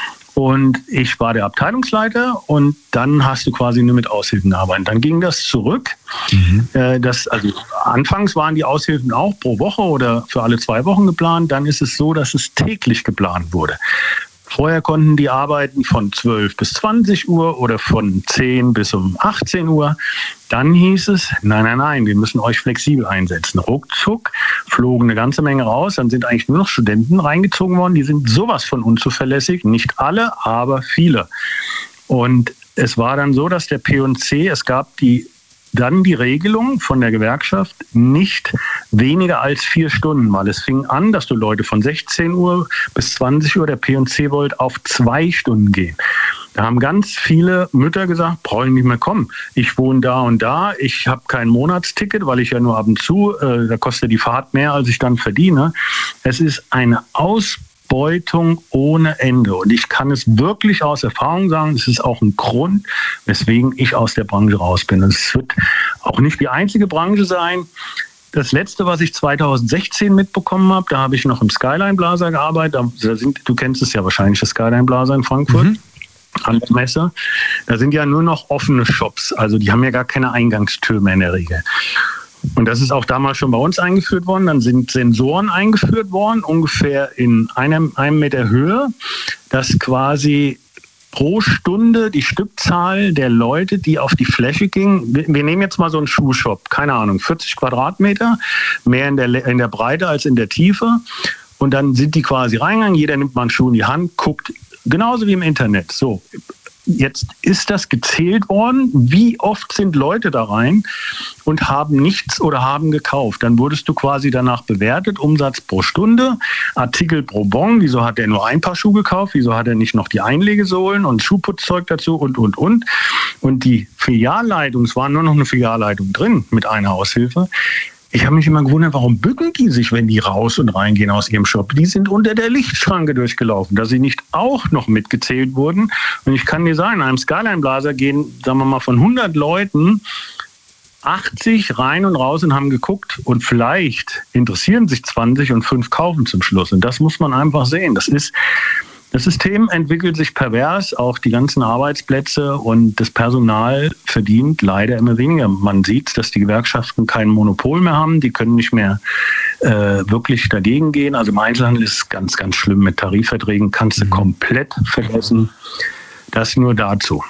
Und ich war der Abteilungsleiter und dann hast du quasi nur mit Aushilfen gearbeitet. Dann ging das zurück. Mhm. Das, also anfangs waren die Aushilfen auch pro Woche oder für alle zwei Wochen geplant. Dann ist es so, dass es täglich geplant wurde. Vorher konnten die arbeiten von zwölf bis zwanzig Uhr oder von zehn bis um achtzehn Uhr. Dann hieß es, nein, nein, nein, wir müssen euch flexibel einsetzen. Ruckzuck flogen eine ganze Menge raus. Dann sind eigentlich nur noch Studenten reingezogen worden. Die sind sowas von unzuverlässig. Nicht alle, aber viele. Und es war dann so, dass der P und C, es gab die dann die Regelung von der Gewerkschaft nicht weniger als vier Stunden, weil es fing an, dass du Leute von sechzehn Uhr bis zwanzig Uhr, der P und C wollte auf zwei Stunden gehen. Da haben ganz viele Mütter gesagt, brauche ich nicht mehr kommen. Ich wohne da und da, ich habe kein Monatsticket, weil ich ja nur ab und zu, äh, da kostet die Fahrt mehr, als ich dann verdiene. Es ist eine Ausbildung. Ausbeutung ohne Ende. Und ich kann es wirklich aus Erfahrung sagen, es ist auch ein Grund, weswegen ich aus der Branche raus bin. Und es wird auch nicht die einzige Branche sein. Das letzte, was ich zweitausendsechzehn mitbekommen habe, da habe ich noch im Skyline Blaser gearbeitet. Da sind, du kennst es ja wahrscheinlich, das Skyline Blaser in Frankfurt. Mhm. An der Messe. Da sind ja nur noch offene Shops. Also die haben ja gar keine Eingangstür mehr in der Regel. Und das ist auch damals schon bei uns eingeführt worden. Dann sind Sensoren eingeführt worden, ungefähr in einem, einem Meter Höhe, dass quasi pro Stunde die Stückzahl der Leute, die auf die Fläche gingen, wir, wir nehmen jetzt mal so einen Schuhshop, keine Ahnung, vierzig Quadratmeter, mehr in der, in der Breite als in der Tiefe. Und dann sind die quasi reingegangen, jeder nimmt mal einen Schuh in die Hand, guckt, genauso wie im Internet, so. Jetzt ist das gezählt worden, wie oft sind Leute da rein und haben nichts oder haben gekauft. Dann wurdest du quasi danach bewertet, Umsatz pro Stunde, Artikel pro Bon, wieso hat er nur ein Paar Schuhe gekauft, wieso hat er nicht noch die Einlegesohlen und Schuhputzzeug dazu und, und, und. Und die Filialleitung, es war nur noch eine Filialleitung drin mit einer Aushilfe. Ich habe mich immer gewundert, warum bücken die sich, wenn die raus und reingehen aus ihrem Shop? Die sind unter der Lichtschranke durchgelaufen, dass sie nicht auch noch mitgezählt wurden. Und ich kann dir sagen, in einem Skyline Blaser gehen, sagen wir mal, von hundert Leuten achtzig rein und raus und haben geguckt. Und vielleicht interessieren sich zwanzig und fünf kaufen zum Schluss. Und das muss man einfach sehen. Das ist... Das System entwickelt sich pervers, auch die ganzen Arbeitsplätze und das Personal verdient leider immer weniger. Man sieht, dass die Gewerkschaften kein Monopol mehr haben, die können nicht mehr äh, wirklich dagegen gehen. Also im Einzelhandel ist es ganz, ganz schlimm mit Tarifverträgen, kannst du komplett vergessen. Das nur dazu.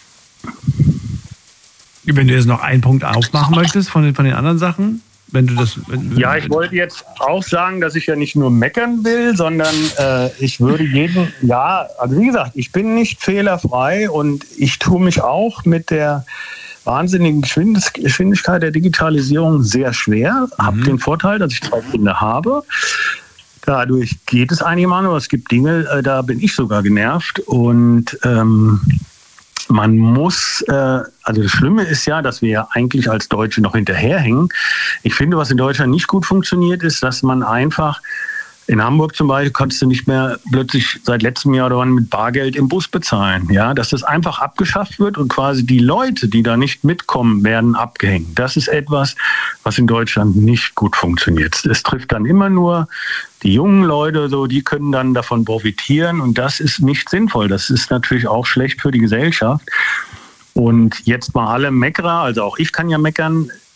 Wenn du jetzt noch einen Punkt aufmachen möchtest von den, von den anderen Sachen? Wenn du das, wenn, ja, ich wollte jetzt auch sagen, dass ich ja nicht nur meckern will, sondern äh, ich würde jeden, ja, also wie gesagt, ich bin nicht fehlerfrei und ich tue mich auch mit der wahnsinnigen Geschwindigkeit der Digitalisierung sehr schwer. Mhm. Habe den Vorteil, dass ich zwei Kinder habe. Dadurch geht es einigermaßen, aber es gibt Dinge, äh, da bin ich sogar genervt und ähm, man muss, äh, also das Schlimme ist ja, dass wir ja eigentlich als Deutsche noch hinterherhängen. Ich finde, was in Deutschland nicht gut funktioniert, ist, dass man einfach, in Hamburg zum Beispiel, kannst du nicht mehr plötzlich seit letztem Jahr oder wann mit Bargeld im Bus bezahlen. Ja, dass das einfach abgeschafft wird und quasi die Leute, die da nicht mitkommen, werden abgehängt. Das ist etwas, was in Deutschland nicht gut funktioniert. Es trifft dann immer nur die jungen Leute, so, die können dann davon profitieren und das ist nicht sinnvoll. Das ist natürlich auch schlecht für die Gesellschaft. Und jetzt mal alle Meckerer, also auch ich kann ja meckern,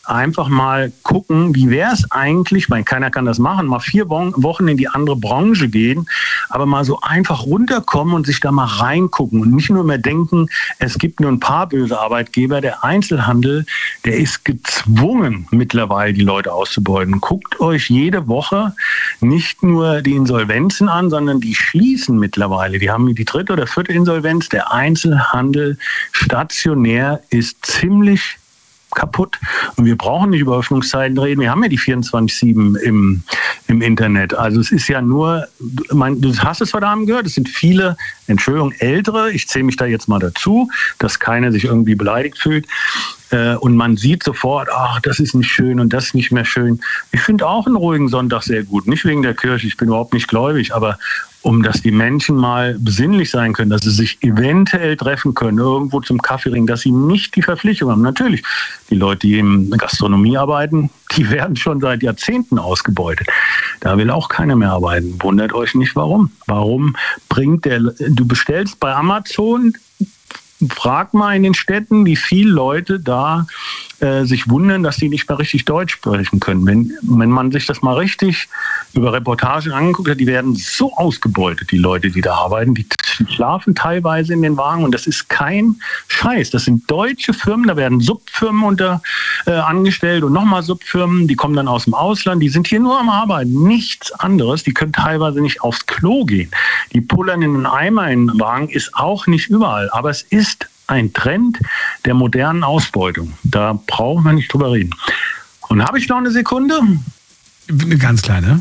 einfach mal gucken, wie wäre es eigentlich, weil keiner kann das machen, mal vier Wochen in die andere Branche gehen, aber mal so einfach runterkommen und sich da mal reingucken und nicht nur mehr denken, es gibt nur ein paar böse Arbeitgeber. Der Einzelhandel, der ist gezwungen, mittlerweile die Leute auszubeuten. Guckt euch jede Woche nicht nur die Insolvenzen an, sondern die schließen mittlerweile. Die haben die dritte oder vierte Insolvenz. Der Einzelhandel stationär ist ziemlich kaputt. Und wir brauchen nicht über Öffnungszeiten reden. Wir haben ja die vierundzwanzig sieben im, im Internet. Also es ist ja nur, mein, du hast es heute Abend gehört, es sind viele, Entschuldigung, Ältere, ich zähle mich da jetzt mal dazu, dass keiner sich irgendwie beleidigt fühlt. Äh, und man sieht sofort, ach, das ist nicht schön und das ist nicht mehr schön. Ich finde auch einen ruhigen Sonntag sehr gut. Nicht wegen der Kirche, ich bin überhaupt nicht gläubig, aber um dass die Menschen mal besinnlich sein können, dass sie sich eventuell treffen können, irgendwo zum Kaffeering, dass sie nicht die Verpflichtung haben. Natürlich, die Leute, die in der Gastronomie arbeiten, die werden schon seit Jahrzehnten ausgebeutet. Da will auch keiner mehr arbeiten. Wundert euch nicht, warum. Warum bringt der, du bestellst bei Amazon, frag mal in den Städten, wie viele Leute da äh, sich wundern, dass die nicht mehr richtig Deutsch sprechen können. Wenn, wenn man sich das mal richtig über Reportagen angeguckt hat, die werden so ausgebeutet, die Leute, die da arbeiten. Die schlafen teilweise in den Wagen und das ist kein Scheiß. Das sind deutsche Firmen, da werden Subfirmen unter äh, angestellt und nochmal Subfirmen, die kommen dann aus dem Ausland, die sind hier nur am Arbeiten, nichts anderes. Die können teilweise nicht aufs Klo gehen. Die pullern in den Eimer in den Wagen, ist auch nicht überall, aber es ist ein Trend der modernen Ausbeutung. Da brauchen wir nicht drüber reden. Und habe ich noch eine Sekunde? Eine ganz kleine.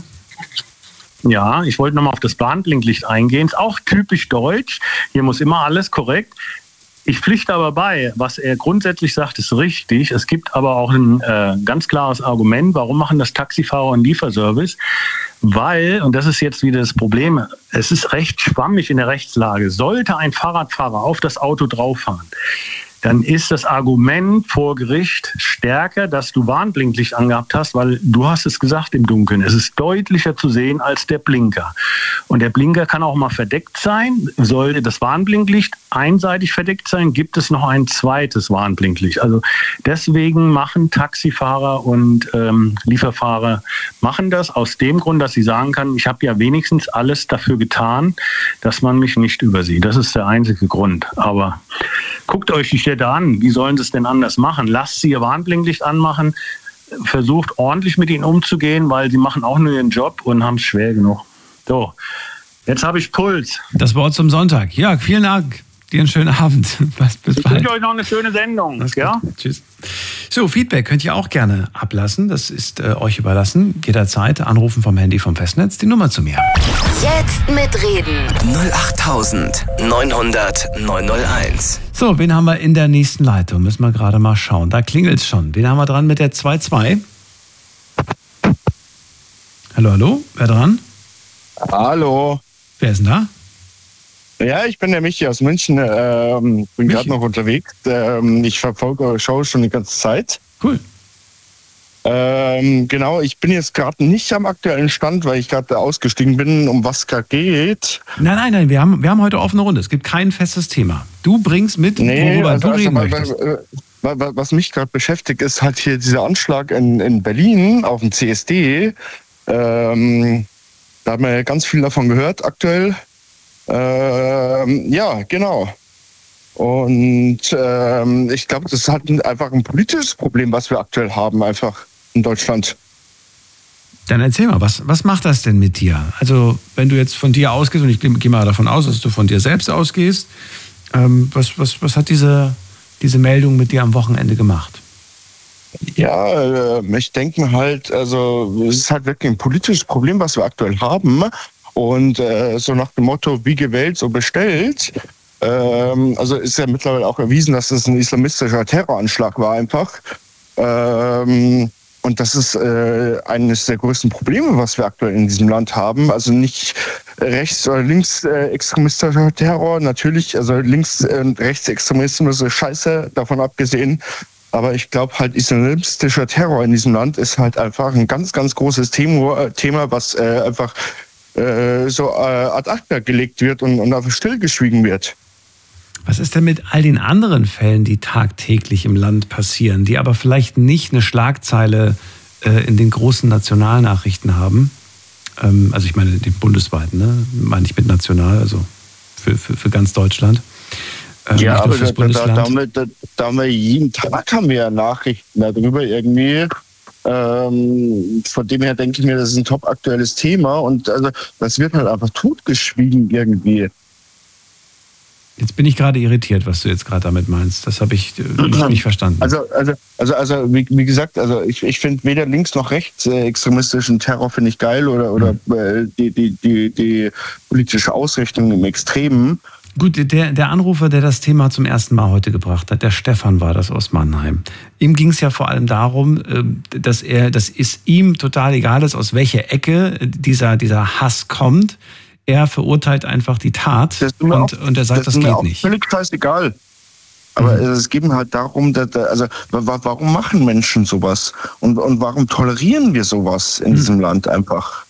Ja, ich wollte nochmal auf das Warnblinklicht eingehen. Ist auch typisch deutsch. Hier muss immer alles korrekt. Ich pflichte aber bei, was er grundsätzlich sagt, ist richtig. Es gibt aber auch ein äh, ganz klares Argument, warum machen das Taxifahrer und Lieferservice? Weil, und das ist jetzt wieder das Problem, es ist recht schwammig in der Rechtslage. Sollte ein Fahrradfahrer auf das Auto drauffahren, dann ist das Argument vor Gericht stärker, dass du Warnblinklicht angehabt hast, weil du hast es gesagt im Dunkeln. Es ist deutlicher zu sehen als der Blinker. Und der Blinker kann auch mal verdeckt sein. Sollte das Warnblinklicht einseitig verdeckt sein, gibt es noch ein zweites Warnblinklicht. Also deswegen machen Taxifahrer und ähm, Lieferfahrer machen das aus dem Grund, dass sie sagen können, ich habe ja wenigstens alles dafür getan, dass man mich nicht übersieht. Das ist der einzige Grund. Aber guckt euch die Städte an. Wie sollen sie es denn anders machen? Lasst sie ihr Warnblinklicht anmachen. Versucht ordentlich mit ihnen umzugehen, weil sie machen auch nur ihren Job und haben es schwer genug. So, jetzt habe ich Puls. Das Wort zum Sonntag. Jörg, vielen Dank. Dir einen schönen Abend. Bis ich bald. wünsche euch noch eine schöne Sendung. Ja? Tschüss. So, Feedback könnt ihr auch gerne ablassen. Das ist äh, euch überlassen. Jederzeit anrufen vom Handy vom Festnetz. Die Nummer zu mir. Jetzt mitreden. null acht neunhundert neunhunderteins. So, wen haben wir in der nächsten Leitung? Müssen wir gerade mal schauen. Da klingelt es schon. Wen haben wir dran mit der zwei zwei? Hallo, hallo? Wer dran? Hallo. Wer ist denn da? Ja, ich bin der Michi aus München. Ähm, bin gerade noch unterwegs. Ähm, ich verfolge eure Show schon die ganze Zeit. Cool. Ähm, genau, ich bin jetzt gerade nicht am aktuellen Stand, weil ich gerade ausgestiegen bin, um was gerade geht. Nein, nein, nein, wir haben, wir haben heute offene Runde. Es gibt kein festes Thema. Du bringst mit, nee, worüber also, du reden also, möchtest. Was mich gerade beschäftigt, ist halt hier dieser Anschlag in, in Berlin auf dem C S D. Ähm, da haben wir ja ganz viel davon gehört aktuell. Ähm, ja, genau. Und ähm, ich glaube, das ist halt einfach ein politisches Problem, was wir aktuell haben, einfach in Deutschland. Dann erzähl mal, was, was macht das denn mit dir? Also, wenn du jetzt von dir ausgehst, und ich gehe mal davon aus, dass du von dir selbst ausgehst, ähm, was, was, was hat diese, diese Meldung mit dir am Wochenende gemacht? Ja, äh, ich denke mir halt, also es ist halt wirklich ein politisches Problem, was wir aktuell haben. Und äh, so nach dem Motto, wie gewählt, so bestellt. Ähm, also ist ja mittlerweile auch erwiesen, dass es ein islamistischer Terroranschlag war einfach. Ähm, und das ist äh, eines der größten Probleme, was wir aktuell in diesem Land haben. Also nicht rechts- oder linksextremistischer Terror. Natürlich, also links- und rechtsextremismus ist scheiße, davon abgesehen. Aber ich glaube halt, islamistischer Terror in diesem Land ist halt einfach ein ganz, ganz großes Thema, Thema was äh, einfach so äh, ad acta gelegt wird und, und einfach stillgeschwiegen wird. Was ist denn mit all den anderen Fällen, die tagtäglich im Land passieren, die aber vielleicht nicht eine Schlagzeile äh, in den großen Nationalnachrichten haben? Ähm, also ich meine den bundesweiten, ne? Meine ich mit national, also für, für, für ganz Deutschland. Ähm, ja, aber da, da, da, da, haben wir, da, da haben wir jeden Tag haben wir Nachrichten darüber irgendwie. Ähm, von dem her denke ich mir, das ist ein top aktuelles Thema und also das wird halt einfach totgeschwiegen irgendwie. Jetzt bin ich gerade irritiert, was du jetzt gerade damit meinst. Das habe ich nicht, nicht verstanden. Also, also, also, also wie, wie gesagt, also ich, ich finde weder links noch rechts äh, extremistischen Terror finde ich geil oder, oder mhm. äh, die, die, die, die politische Ausrichtung im Extremen. Gut, der, der Anrufer, der das Thema zum ersten Mal heute gebracht hat, der Stefan war das aus Mannheim. Ihm ging es ja vor allem darum, dass er, dass es ihm total egal ist, aus welcher Ecke dieser, dieser Hass kommt. Er verurteilt einfach die Tat und, auch, und er sagt, das, das geht nicht. Völlig scheißegal. Aber mhm. es geht halt darum, dass, also warum machen Menschen sowas und, und warum tolerieren wir sowas in mhm. diesem Land einfach?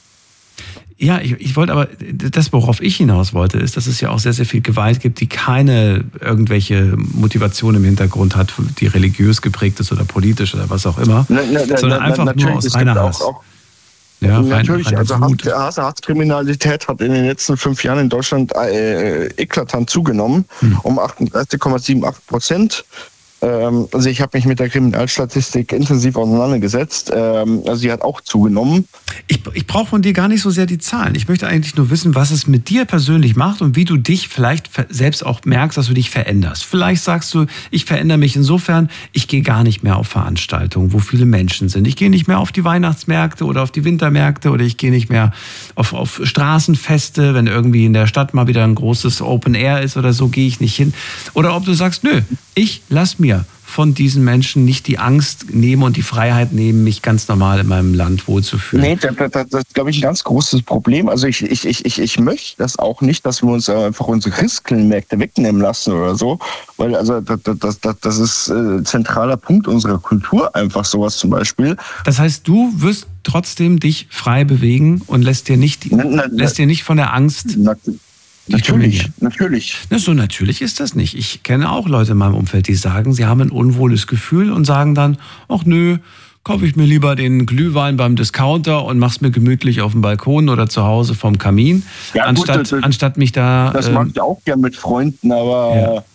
Ja, ich, ich wollte aber, das, worauf ich hinaus wollte, ist, dass es ja auch sehr, sehr viel Gewalt gibt, die keine irgendwelche Motivation im Hintergrund hat, die religiös geprägt ist oder politisch oder was auch immer, na, na, na, sondern na, einfach na, nur aus reiner Hass. Auch, auch, ja, natürlich, rein, also Wut. Hass, Hasskriminalität hat in den letzten fünf Jahren in Deutschland äh, eklatant zugenommen, hm. um achtunddreißig Komma achtundsiebzig Prozent. Ähm, also ich habe mich mit der Kriminalstatistik intensiv auseinandergesetzt. Ähm, also sie hat auch zugenommen. Ich, ich brauche von dir gar nicht so sehr die Zahlen. Ich möchte eigentlich nur wissen, was es mit dir persönlich macht und wie du dich vielleicht selbst auch merkst, dass du dich veränderst. Vielleicht sagst du, ich verändere mich insofern, ich gehe gar nicht mehr auf Veranstaltungen, wo viele Menschen sind. Ich gehe nicht mehr auf die Weihnachtsmärkte oder auf die Wintermärkte oder ich gehe nicht mehr auf, auf Straßenfeste, wenn irgendwie in der Stadt mal wieder ein großes Open Air ist oder so, gehe ich nicht hin. Oder ob du sagst, nö, ich lass mir von diesen Menschen nicht die Angst nehmen und die Freiheit nehmen, mich ganz normal in meinem Land wohlzufühlen. Nee, das, das, das ist, glaube ich, ein ganz großes Problem. Also ich, ich, ich, ich, ich möchte das auch nicht, dass wir uns einfach unsere Christkindlmärkte wegnehmen lassen oder so, weil also das, das, das, das ist ein zentraler Punkt unserer Kultur, einfach sowas zum Beispiel. Das heißt, du wirst trotzdem dich frei bewegen und lässt dir nicht, na, na, lässt dir nicht von der Angst... Na, Natürlich, natürlich. Na, so natürlich ist das nicht. Ich kenne auch Leute in meinem Umfeld, die sagen, sie haben ein unwohles Gefühl und sagen dann, ach nö, kaufe ich mir lieber den Glühwein beim Discounter und mach's mir gemütlich auf dem Balkon oder zu Hause vorm Kamin, ja, anstatt, gut, das, anstatt mich da... Das ähm, mag ich auch gern mit Freunden, aber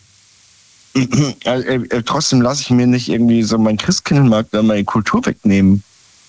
ja. äh, äh, trotzdem lasse ich mir nicht irgendwie so meinen Christkindlmarkt oder meine Kultur wegnehmen.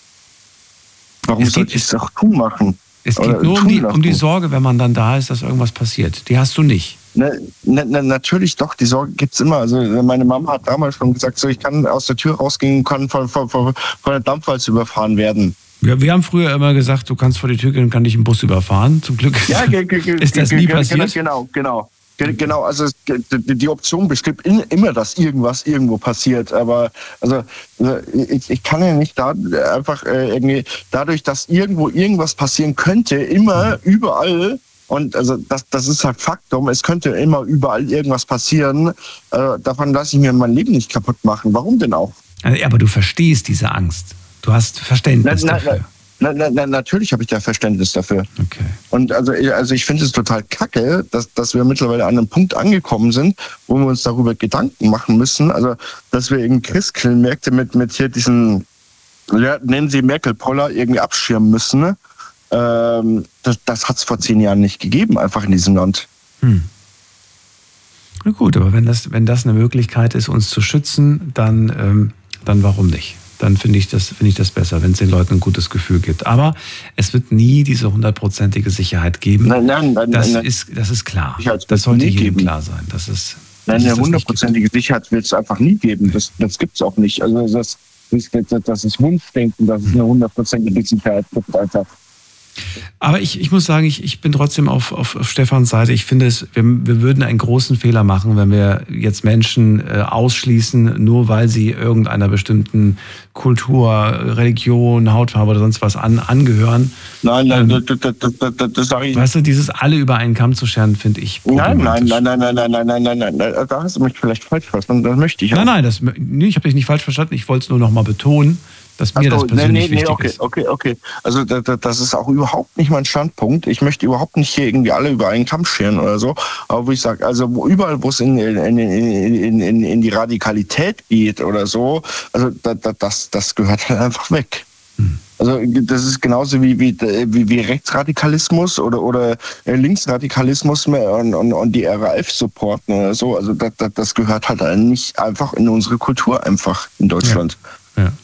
Warum es sollte ich es auch tun machen? Es geht nur um die, um die Sorge, wenn man dann da ist, dass irgendwas passiert. Die hast du nicht. Na, na, na, natürlich doch, die Sorge gibt es immer. Also meine Mama hat damals schon gesagt, so ich kann aus der Tür rausgehen und kann von, von, von, von der Dampfwalze überfahren werden. Wir, wir haben früher immer gesagt, du kannst vor die Tür gehen und kann dich ein Bus überfahren. Zum Glück ja, ge, ge, ge, ist das nie ge, passiert. Genau, genau. Genau, also es, die Option besteht immer, dass irgendwas irgendwo passiert, aber also ich, ich kann ja nicht da einfach irgendwie dadurch, dass irgendwo irgendwas passieren könnte, immer überall und also das, das ist halt Faktum, es könnte immer überall irgendwas passieren, äh, davon lasse ich mir mein Leben nicht kaputt machen. Warum denn auch? Aber du verstehst diese Angst, du hast Verständnis na, na, dafür. Na, Na, na, na, natürlich habe ich da Verständnis dafür. Okay. Und also, also ich finde es total kacke, dass, dass wir mittlerweile an einem Punkt angekommen sind, wo wir uns darüber Gedanken machen müssen. Also, dass wir eben Christkindlmärkte mit, mit hier diesen, ja, nennen sie Merkel-Poller, irgendwie abschirmen müssen. Ne? Ähm, das das hat es vor zehn Jahren nicht gegeben, einfach in diesem Land. Hm. Na gut, aber wenn das, wenn das eine Möglichkeit ist, uns zu schützen, dann, ähm, dann warum nicht? Dann finde ich das, finde ich das besser, wenn es den Leuten ein gutes Gefühl gibt. Aber es wird nie diese hundertprozentige Sicherheit geben. Nein, nein, nein, das, nein, ist, das ist klar. Sicherheit das sollte jedem geben. klar sein. Das ist, nein, das eine ist hundertprozentige Sicherheit wird es einfach nie geben. Das, das gibt es auch nicht. Also das, das, das ist Wunschdenken, dass es eine hundertprozentige Sicherheit gibt, Alter. Aber ich, ich muss sagen, ich, ich bin trotzdem auf, auf, auf Stefans Seite. Ich finde, es, wir, wir würden einen großen Fehler machen, wenn wir jetzt Menschen äh, ausschließen, nur weil sie irgendeiner bestimmten Kultur, Religion, Hautfarbe oder sonst was an, angehören. Nein, nein, ähm, das, das, das, das, das sage ich nicht. Weißt du, dieses alle über einen Kamm zu scheren, finde ich nein, nein, nein, nein, nein, nein, nein, nein, nein, nein, nein, da hast du mich vielleicht falsch verstanden. Das möchte ich auch. Nein, nein, das, nee, ich habe dich nicht falsch verstanden. Ich wollte es nur noch mal betonen, dass mir also, das persönlich nee, nee, wichtig okay, ist. Okay, okay, also da, da, das ist auch überhaupt nicht mein Standpunkt. Ich möchte überhaupt nicht hier irgendwie alle über einen Kamm scheren oder so. Aber wo ich sage, also wo überall, wo es in, in, in, in, in die Radikalität geht oder so, also da, da, das, das gehört halt einfach weg. Hm. Also das ist genauso wie, wie, wie, wie Rechtsradikalismus oder, oder Linksradikalismus und, und, und die R A F supporten oder so. Also das, das, das gehört halt nicht einfach in unsere Kultur einfach in Deutschland. Ja. Ja.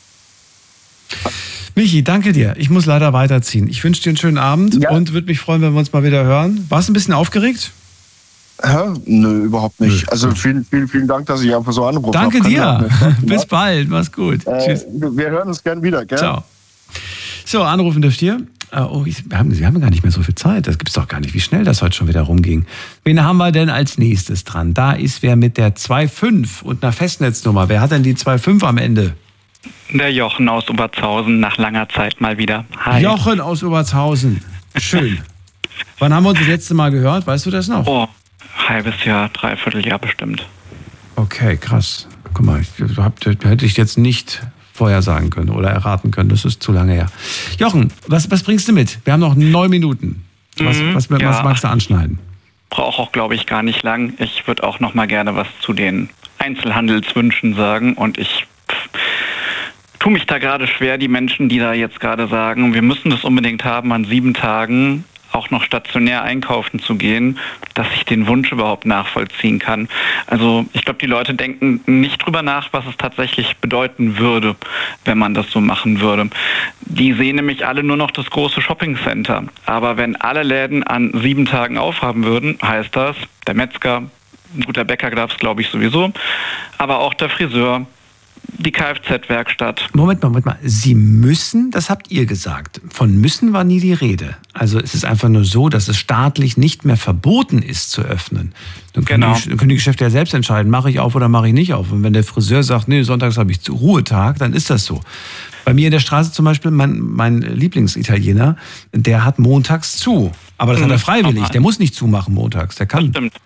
Michi, danke dir. Ich muss leider weiterziehen. Ich wünsche dir einen schönen Abend ja. und würde mich freuen, wenn wir uns mal wieder hören. Warst du ein bisschen aufgeregt? Ja, nö, überhaupt nicht. Nö. Also vielen, vielen, vielen Dank, dass ich einfach so anrufe. Danke dir. Bis bald. Mach's gut. Äh, Tschüss. Wir hören uns gern wieder, gell? Ciao. So, anrufen dürft ihr. Oh, wir haben, wir haben gar nicht mehr so viel Zeit. Das gibt's doch gar nicht, wie schnell das heute schon wieder rumging. Wen haben wir denn als nächstes dran? Da ist wer mit der zwei fünf und einer Festnetznummer. Wer hat denn die zwei fünf am Ende? Der Jochen aus Obertshausen, nach langer Zeit mal wieder. Hi. Jochen aus Obertshausen. Schön. Wann haben wir uns das letzte Mal gehört? Weißt du das noch? Oh, halbes Jahr, dreiviertel Jahr bestimmt. Okay, krass. Guck mal, ich, hab, hätte ich jetzt nicht vorher sagen können oder erraten können. Das ist zu lange her. Jochen, was, was bringst du mit? Wir haben noch neun Minuten. Was, mhm, was, was, ja. was magst du anschneiden? Brauche auch, glaube ich, gar nicht lang. Ich würde auch noch mal gerne was zu den Einzelhandelswünschen sagen. Und ich pff, tue mich da gerade schwer, die Menschen, die da jetzt gerade sagen, wir müssen das unbedingt haben, an sieben Tagen auch noch stationär einkaufen zu gehen, dass ich den Wunsch überhaupt nachvollziehen kann. Also ich glaube, die Leute denken nicht drüber nach, was es tatsächlich bedeuten würde, wenn man das so machen würde. Die sehen nämlich alle nur noch das große Shoppingcenter. Aber wenn alle Läden an sieben Tagen aufhaben würden, heißt das, der Metzger, ein guter Bäcker darf es, glaube ich, sowieso, aber auch der Friseur, die Kfz-Werkstatt. Moment mal, Moment mal. Sie müssen, das habt ihr gesagt. Von müssen war nie die Rede. Also es ist einfach nur so, dass es staatlich nicht mehr verboten ist zu öffnen. Dann können, genau. die, dann können die Geschäfte ja selbst entscheiden, mache ich auf oder mache ich nicht auf. Und wenn der Friseur sagt, nee, sonntags habe ich Ruhetag, dann ist das so. Bei mir in der Straße zum Beispiel, mein, mein Lieblingsitaliener, der hat montags zu. Aber das mhm. hat er freiwillig. Der muss nicht zumachen montags. Der kann. Das stimmt.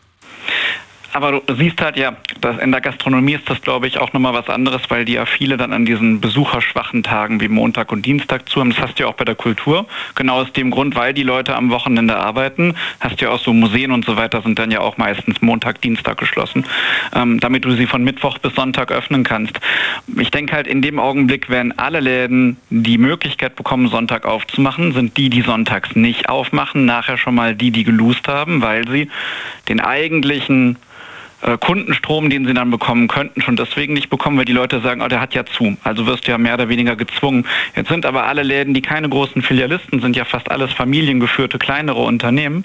Aber du siehst halt ja, dass in der Gastronomie ist das, glaube ich, auch nochmal was anderes, weil die ja viele dann an diesen besucherschwachen Tagen wie Montag und Dienstag zu haben. Das hast du ja auch bei der Kultur. Genau aus dem Grund, weil die Leute am Wochenende arbeiten, hast du ja auch so Museen und so weiter, sind dann ja auch meistens Montag, Dienstag geschlossen, ähm, damit du sie von Mittwoch bis Sonntag öffnen kannst. Ich denke halt, in dem Augenblick, wenn alle Läden die Möglichkeit bekommen, Sonntag aufzumachen, sind die, die sonntags nicht aufmachen, nachher schon mal die, die geloost haben, weil sie den eigentlichen Kundenstrom, den sie dann bekommen könnten, schon deswegen nicht bekommen, weil die Leute sagen, oh, der hat ja zu. Also wirst du ja mehr oder weniger gezwungen. Jetzt sind aber alle Läden, die keine großen Filialisten sind, ja fast alles familiengeführte kleinere Unternehmen.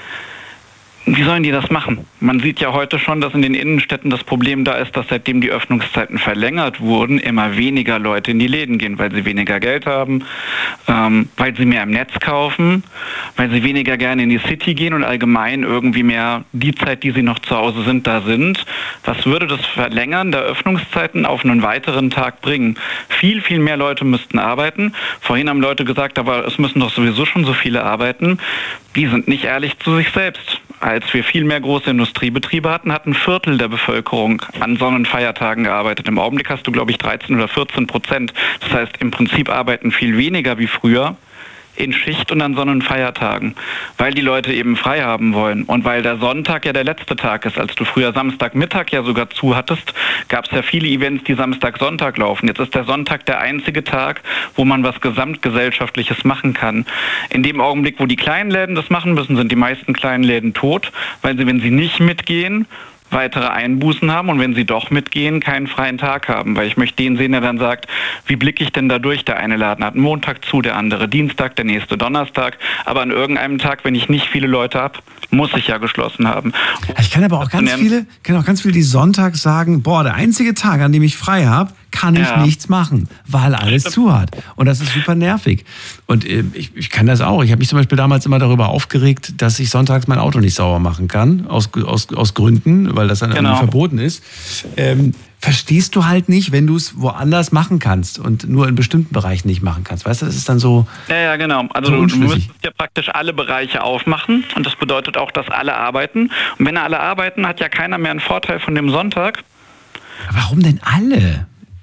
Wie sollen die das machen? Man sieht ja heute schon, dass in den Innenstädten das Problem da ist, dass seitdem die Öffnungszeiten verlängert wurden, immer weniger Leute in die Läden gehen, weil sie weniger Geld haben, ähm, weil sie mehr im Netz kaufen, weil sie weniger gerne in die City gehen und allgemein irgendwie mehr die Zeit, die sie noch zu Hause sind, da sind. Was würde das Verlängern der Öffnungszeiten auf einen weiteren Tag bringen? Viel, viel mehr Leute müssten arbeiten. Vorhin haben Leute gesagt, aber es müssen doch sowieso schon so viele arbeiten. Die sind nicht ehrlich zu sich selbst. Als wir viel mehr große Industriebetriebe hatten, hat ein Viertel der Bevölkerung an Sonn- und Feiertagen gearbeitet. Im Augenblick hast du, glaube ich, dreizehn oder vierzehn Prozent. Das heißt, im Prinzip arbeiten viel weniger wie früher in Schicht und an Sonn- und Feiertagen, weil die Leute eben frei haben wollen. Und weil der Sonntag ja der letzte Tag ist, als du früher Samstagmittag ja sogar zu hattest, gab es ja viele Events, die Samstag-Sonntag laufen. Jetzt ist der Sonntag der einzige Tag, wo man was Gesamtgesellschaftliches machen kann. In dem Augenblick, wo die kleinen Läden das machen müssen, sind die meisten kleinen Läden tot, weil sie, wenn sie nicht mitgehen, weitere Einbußen haben und wenn sie doch mitgehen, keinen freien Tag haben. Weil ich möchte den sehen, der dann sagt, wie blicke ich denn da durch? Der eine Laden hat einen Montag zu, der andere Dienstag, der nächste Donnerstag. Aber an irgendeinem Tag, wenn ich nicht viele Leute habe, muss ich ja geschlossen haben. Ich kenne aber auch ganz viele, kenne auch ganz viele, die sonntags sagen, boah, der einzige Tag, an dem ich frei habe, kann ich ja. nichts machen, weil alles zu hat. Und das ist super nervig. Und äh, ich, ich kann das auch. Ich habe mich zum Beispiel damals immer darüber aufgeregt, dass ich sonntags mein Auto nicht sauber machen kann, aus, aus, aus Gründen, weil das dann genau. irgendwie verboten ist. Ähm, verstehst du halt nicht, wenn du es woanders machen kannst und nur in bestimmten Bereichen nicht machen kannst. Weißt du, das ist dann so. Ja, ja, genau. Also so du, du müsstest ja praktisch alle Bereiche aufmachen und das bedeutet auch, dass alle arbeiten. Und wenn alle arbeiten, hat ja keiner mehr einen Vorteil von dem Sonntag. Warum denn alle?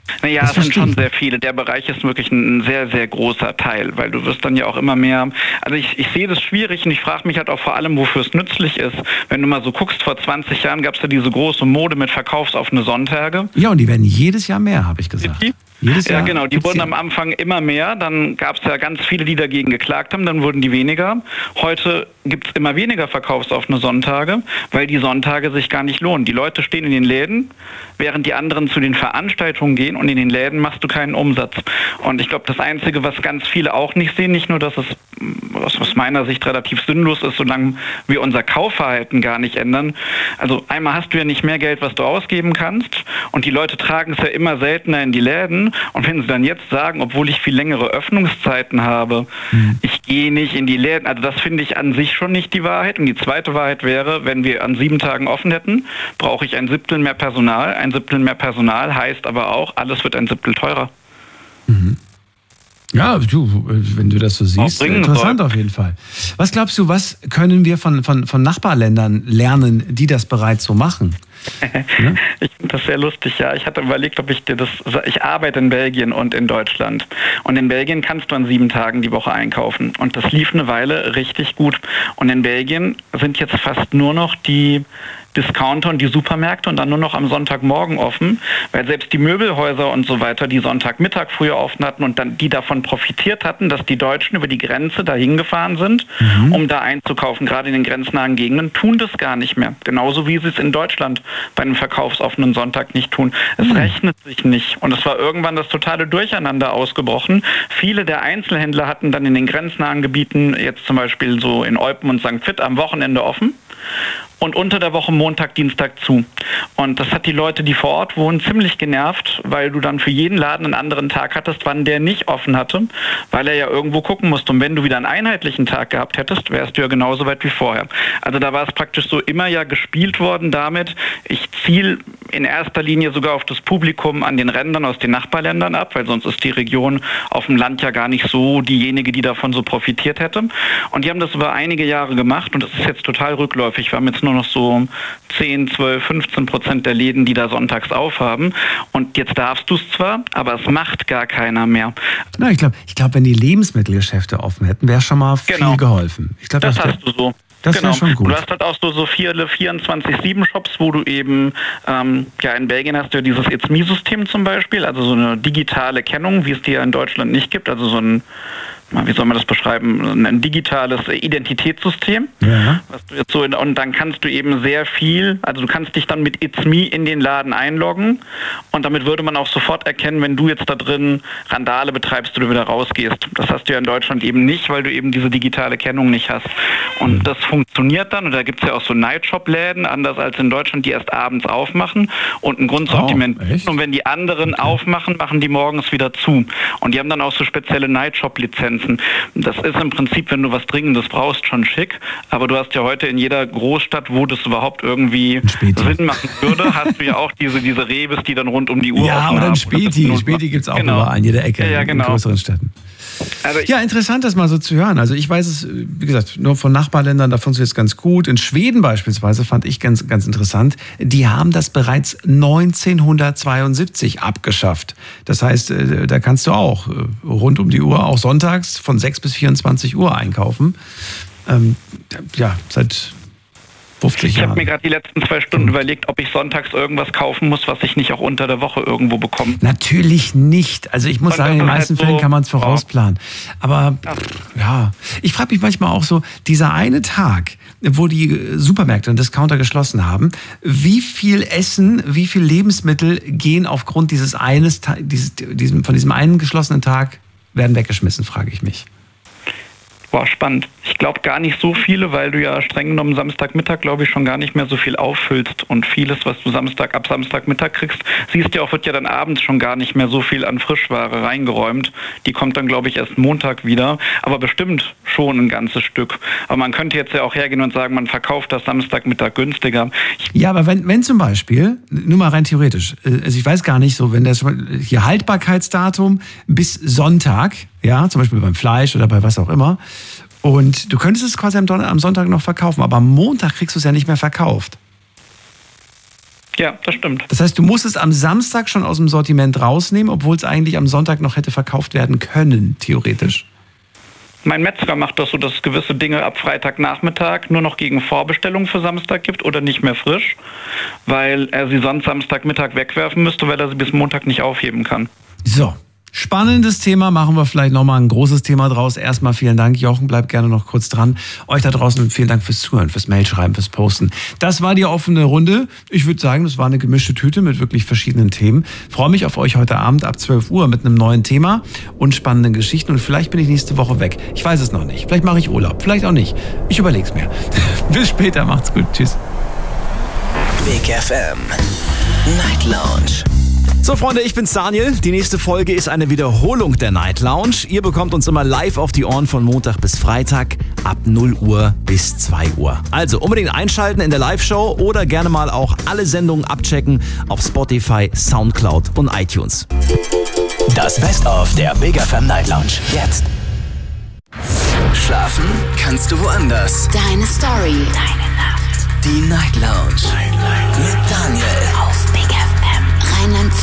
Naja, es sind schon sehr viele. Der Bereich ist wirklich ein sehr, sehr großer Teil, weil du wirst dann ja auch immer mehr, also ich, ich sehe das schwierig und ich frage mich halt auch vor allem, wofür es nützlich ist. Wenn du mal so guckst, vor zwanzig Jahren gab es ja diese große Mode mit verkaufsoffene Sonntage. Ja, und die werden jedes Jahr mehr, habe ich gesagt. Jedes ja, Jahr genau. Die wurden am Anfang immer mehr. Dann gab es ja ganz viele, die dagegen geklagt haben. Dann wurden die weniger. Heute gibt es immer weniger verkaufsoffene Sonntage, weil die Sonntage sich gar nicht lohnen. Die Leute stehen in den Läden, während die anderen zu den Veranstaltungen gehen und in den Läden machst du keinen Umsatz. Und ich glaube, das Einzige, was ganz viele auch nicht sehen, nicht nur, dass es aus meiner Sicht relativ sinnlos ist, solange wir unser Kaufverhalten gar nicht ändern. Also einmal hast du ja nicht mehr Geld, was du ausgeben kannst und die Leute tragen es ja immer seltener in die Läden. Und wenn sie dann jetzt sagen, obwohl ich viel längere Öffnungszeiten habe, mhm. ich gehe nicht in die Läden, also das finde ich an sich schon nicht die Wahrheit. Und die zweite Wahrheit wäre, wenn wir an sieben Tagen offen hätten, brauche ich ein Siebtel mehr Personal. Ein Siebtel mehr Personal heißt aber auch, alles wird ein Siebtel teurer. Mhm. Ja, du, wenn du das so siehst, interessant soll. Auf jeden Fall. Was glaubst du, was können wir von, von, von Nachbarländern lernen, die das bereits so machen? Ja? Ich finde das sehr lustig, ja. Ich hatte überlegt, ob ich dir das... Ich arbeite in Belgien und in Deutschland. Und in Belgien kannst du an sieben Tagen die Woche einkaufen. Und das lief eine Weile richtig gut. Und in Belgien sind jetzt fast nur noch die Discounter und die Supermärkte und dann nur noch am Sonntagmorgen offen, weil selbst die Möbelhäuser und so weiter, die Sonntagmittag früher offen hatten und dann die davon profitiert hatten, dass die Deutschen über die Grenze dahin gefahren sind, mhm. um da einzukaufen, gerade in den grenznahen Gegenden, tun das gar nicht mehr. Genauso wie sie es in Deutschland bei einem verkaufsoffenen Sonntag nicht tun. Es mhm. rechnet sich nicht. Und es war irgendwann das totale Durcheinander ausgebrochen. Viele der Einzelhändler hatten dann in den grenznahen Gebieten, jetzt zum Beispiel so in Eupen und Sankt Vith, am Wochenende offen. Und unter der Woche Montag, Dienstag zu. Und das hat die Leute, die vor Ort wohnen, ziemlich genervt, weil du dann für jeden Laden einen anderen Tag hattest, wann der nicht offen hatte, weil er ja irgendwo gucken musste. Und wenn du wieder einen einheitlichen Tag gehabt hättest, wärst du ja genauso weit wie vorher. Also da war es praktisch so immer ja gespielt worden damit, ich ziele in erster Linie sogar auf das Publikum an den Rändern aus den Nachbarländern ab, weil sonst ist die Region auf dem Land ja gar nicht so diejenige, die davon so profitiert hätte. Und die haben das über einige Jahre gemacht und das ist jetzt total rückläufig. Wir haben jetzt nur noch so zehn, zwölf, fünfzehn Prozent der Läden, die da sonntags aufhaben. Und jetzt darfst du es zwar, aber es macht gar keiner mehr. Na, ich glaube, ich glaub, wenn die Lebensmittelgeschäfte offen hätten, wäre schon mal genau. viel geholfen. Ich glaub, das, das hast du so. Das genau. wäre schon gut. Du hast halt auch so, so viele vierundzwanzig sieben Shops, wo du eben, ähm, ja in Belgien hast du ja dieses It's Me-System zum Beispiel, also so eine digitale Kennung, wie es die ja in Deutschland nicht gibt, also so ein, wie soll man das beschreiben, ein digitales Identitätssystem. Ja. Was du jetzt so in, und dann kannst du eben sehr viel, also du kannst dich dann mit It's Me in den Laden einloggen und damit würde man auch sofort erkennen, wenn du jetzt da drin Randale betreibst oder wieder rausgehst. Das hast du ja in Deutschland eben nicht, weil du eben diese digitale Kennung nicht hast. Und mhm. das funktioniert dann und da gibt es ja auch so Nightshop-Läden, anders als in Deutschland, die erst abends aufmachen und ein Grundsortiment. Oh, und wenn die anderen okay. aufmachen, machen die morgens wieder zu. Und die haben dann auch so spezielle Nightshop-Lizenzen. Das ist im Prinzip, wenn du was Dringendes brauchst, schon schick. Aber du hast ja heute in jeder Großstadt, wo das überhaupt irgendwie Sinn machen würde, hast du ja auch diese, diese Reves, die dann rund um die Uhr ja, offen oder ein haben. Späti. Späti gibt es auch genau. überall in jeder Ecke ja, ja, genau. in größeren Städten. Also ja, interessant, das mal so zu hören. Also ich weiß es, wie gesagt, nur von Nachbarländern, da funktioniert es ganz gut. In Schweden beispielsweise fand ich ganz, ganz interessant, die haben das bereits neunzehnhundertzweiundsiebzig abgeschafft. Das heißt, da kannst du auch rund um die Uhr, auch sonntags von sechs bis vierundzwanzig Uhr einkaufen. Ähm, ja, seit fünfzig Jahren. Ich habe mir gerade die letzten zwei Stunden hm. überlegt, ob ich sonntags irgendwas kaufen muss, was ich nicht auch unter der Woche irgendwo bekomme. Natürlich nicht. Also ich muss und sagen, in den meisten halt Fällen so, kann man es vorausplanen. Aber ja, ja. ich frage mich manchmal auch so, dieser eine Tag, wo die Supermärkte und Discounter geschlossen haben, wie viel Essen, wie viel Lebensmittel gehen aufgrund dieses eines, dieses, diesem, von diesem einen geschlossenen Tag, werden weggeschmissen, frage ich mich. Boah, spannend. Ich glaube gar nicht so viele, weil du ja streng genommen Samstagmittag, glaube ich, schon gar nicht mehr so viel auffüllst. Und vieles, was du Samstag ab Samstagmittag kriegst, siehst du auch, wird ja dann abends schon gar nicht mehr so viel an Frischware reingeräumt. Die kommt dann, glaube ich, erst Montag wieder. Aber bestimmt schon ein ganzes Stück. Aber man könnte jetzt ja auch hergehen und sagen, man verkauft das Samstagmittag günstiger. Ich ja, aber wenn, wenn zum Beispiel, nur mal rein theoretisch, also ich weiß gar nicht so, wenn das hier Haltbarkeitsdatum bis Sonntag, ja, zum Beispiel beim Fleisch oder bei was auch immer. Und du könntest es quasi am, Don- am Sonntag noch verkaufen, aber am Montag kriegst du es ja nicht mehr verkauft. Ja, das stimmt. Das heißt, du musst es am Samstag schon aus dem Sortiment rausnehmen, obwohl es eigentlich am Sonntag noch hätte verkauft werden können, theoretisch. Mein Metzger macht das so, dass es gewisse Dinge ab Freitagnachmittag nur noch gegen Vorbestellung für Samstag gibt oder nicht mehr frisch, weil er sie sonst Samstagmittag wegwerfen müsste, weil er sie bis Montag nicht aufheben kann. So. Spannendes Thema, machen wir vielleicht nochmal ein großes Thema draus. Erstmal vielen Dank, Jochen, bleibt gerne noch kurz dran. Euch da draußen vielen Dank fürs Zuhören, fürs Mailschreiben, fürs Posten. Das war die offene Runde. Ich würde sagen, das war eine gemischte Tüte mit wirklich verschiedenen Themen. Freue mich auf euch heute Abend ab zwölf Uhr mit einem neuen Thema und spannenden Geschichten. Und vielleicht bin ich nächste Woche weg. Ich weiß es noch nicht. Vielleicht mache ich Urlaub, vielleicht auch nicht. Ich überleg's mir. Bis später, macht's gut. Tschüss. Big F M Night Lounge. So Freunde, ich bin's Daniel. Die nächste Folge ist eine Wiederholung der Night Lounge. Ihr bekommt uns immer live auf die Ohren von Montag bis Freitag ab null Uhr bis zwei Uhr. Also unbedingt einschalten in der Live-Show oder gerne mal auch alle Sendungen abchecken auf Spotify, Soundcloud und iTunes. Das Best-of der Big F M Night Lounge. Jetzt. Schlafen kannst du woanders. Deine Story. Deine Nacht. Die Night Lounge. Night, Night. Mit Daniel. Auf Big F M. Rheinland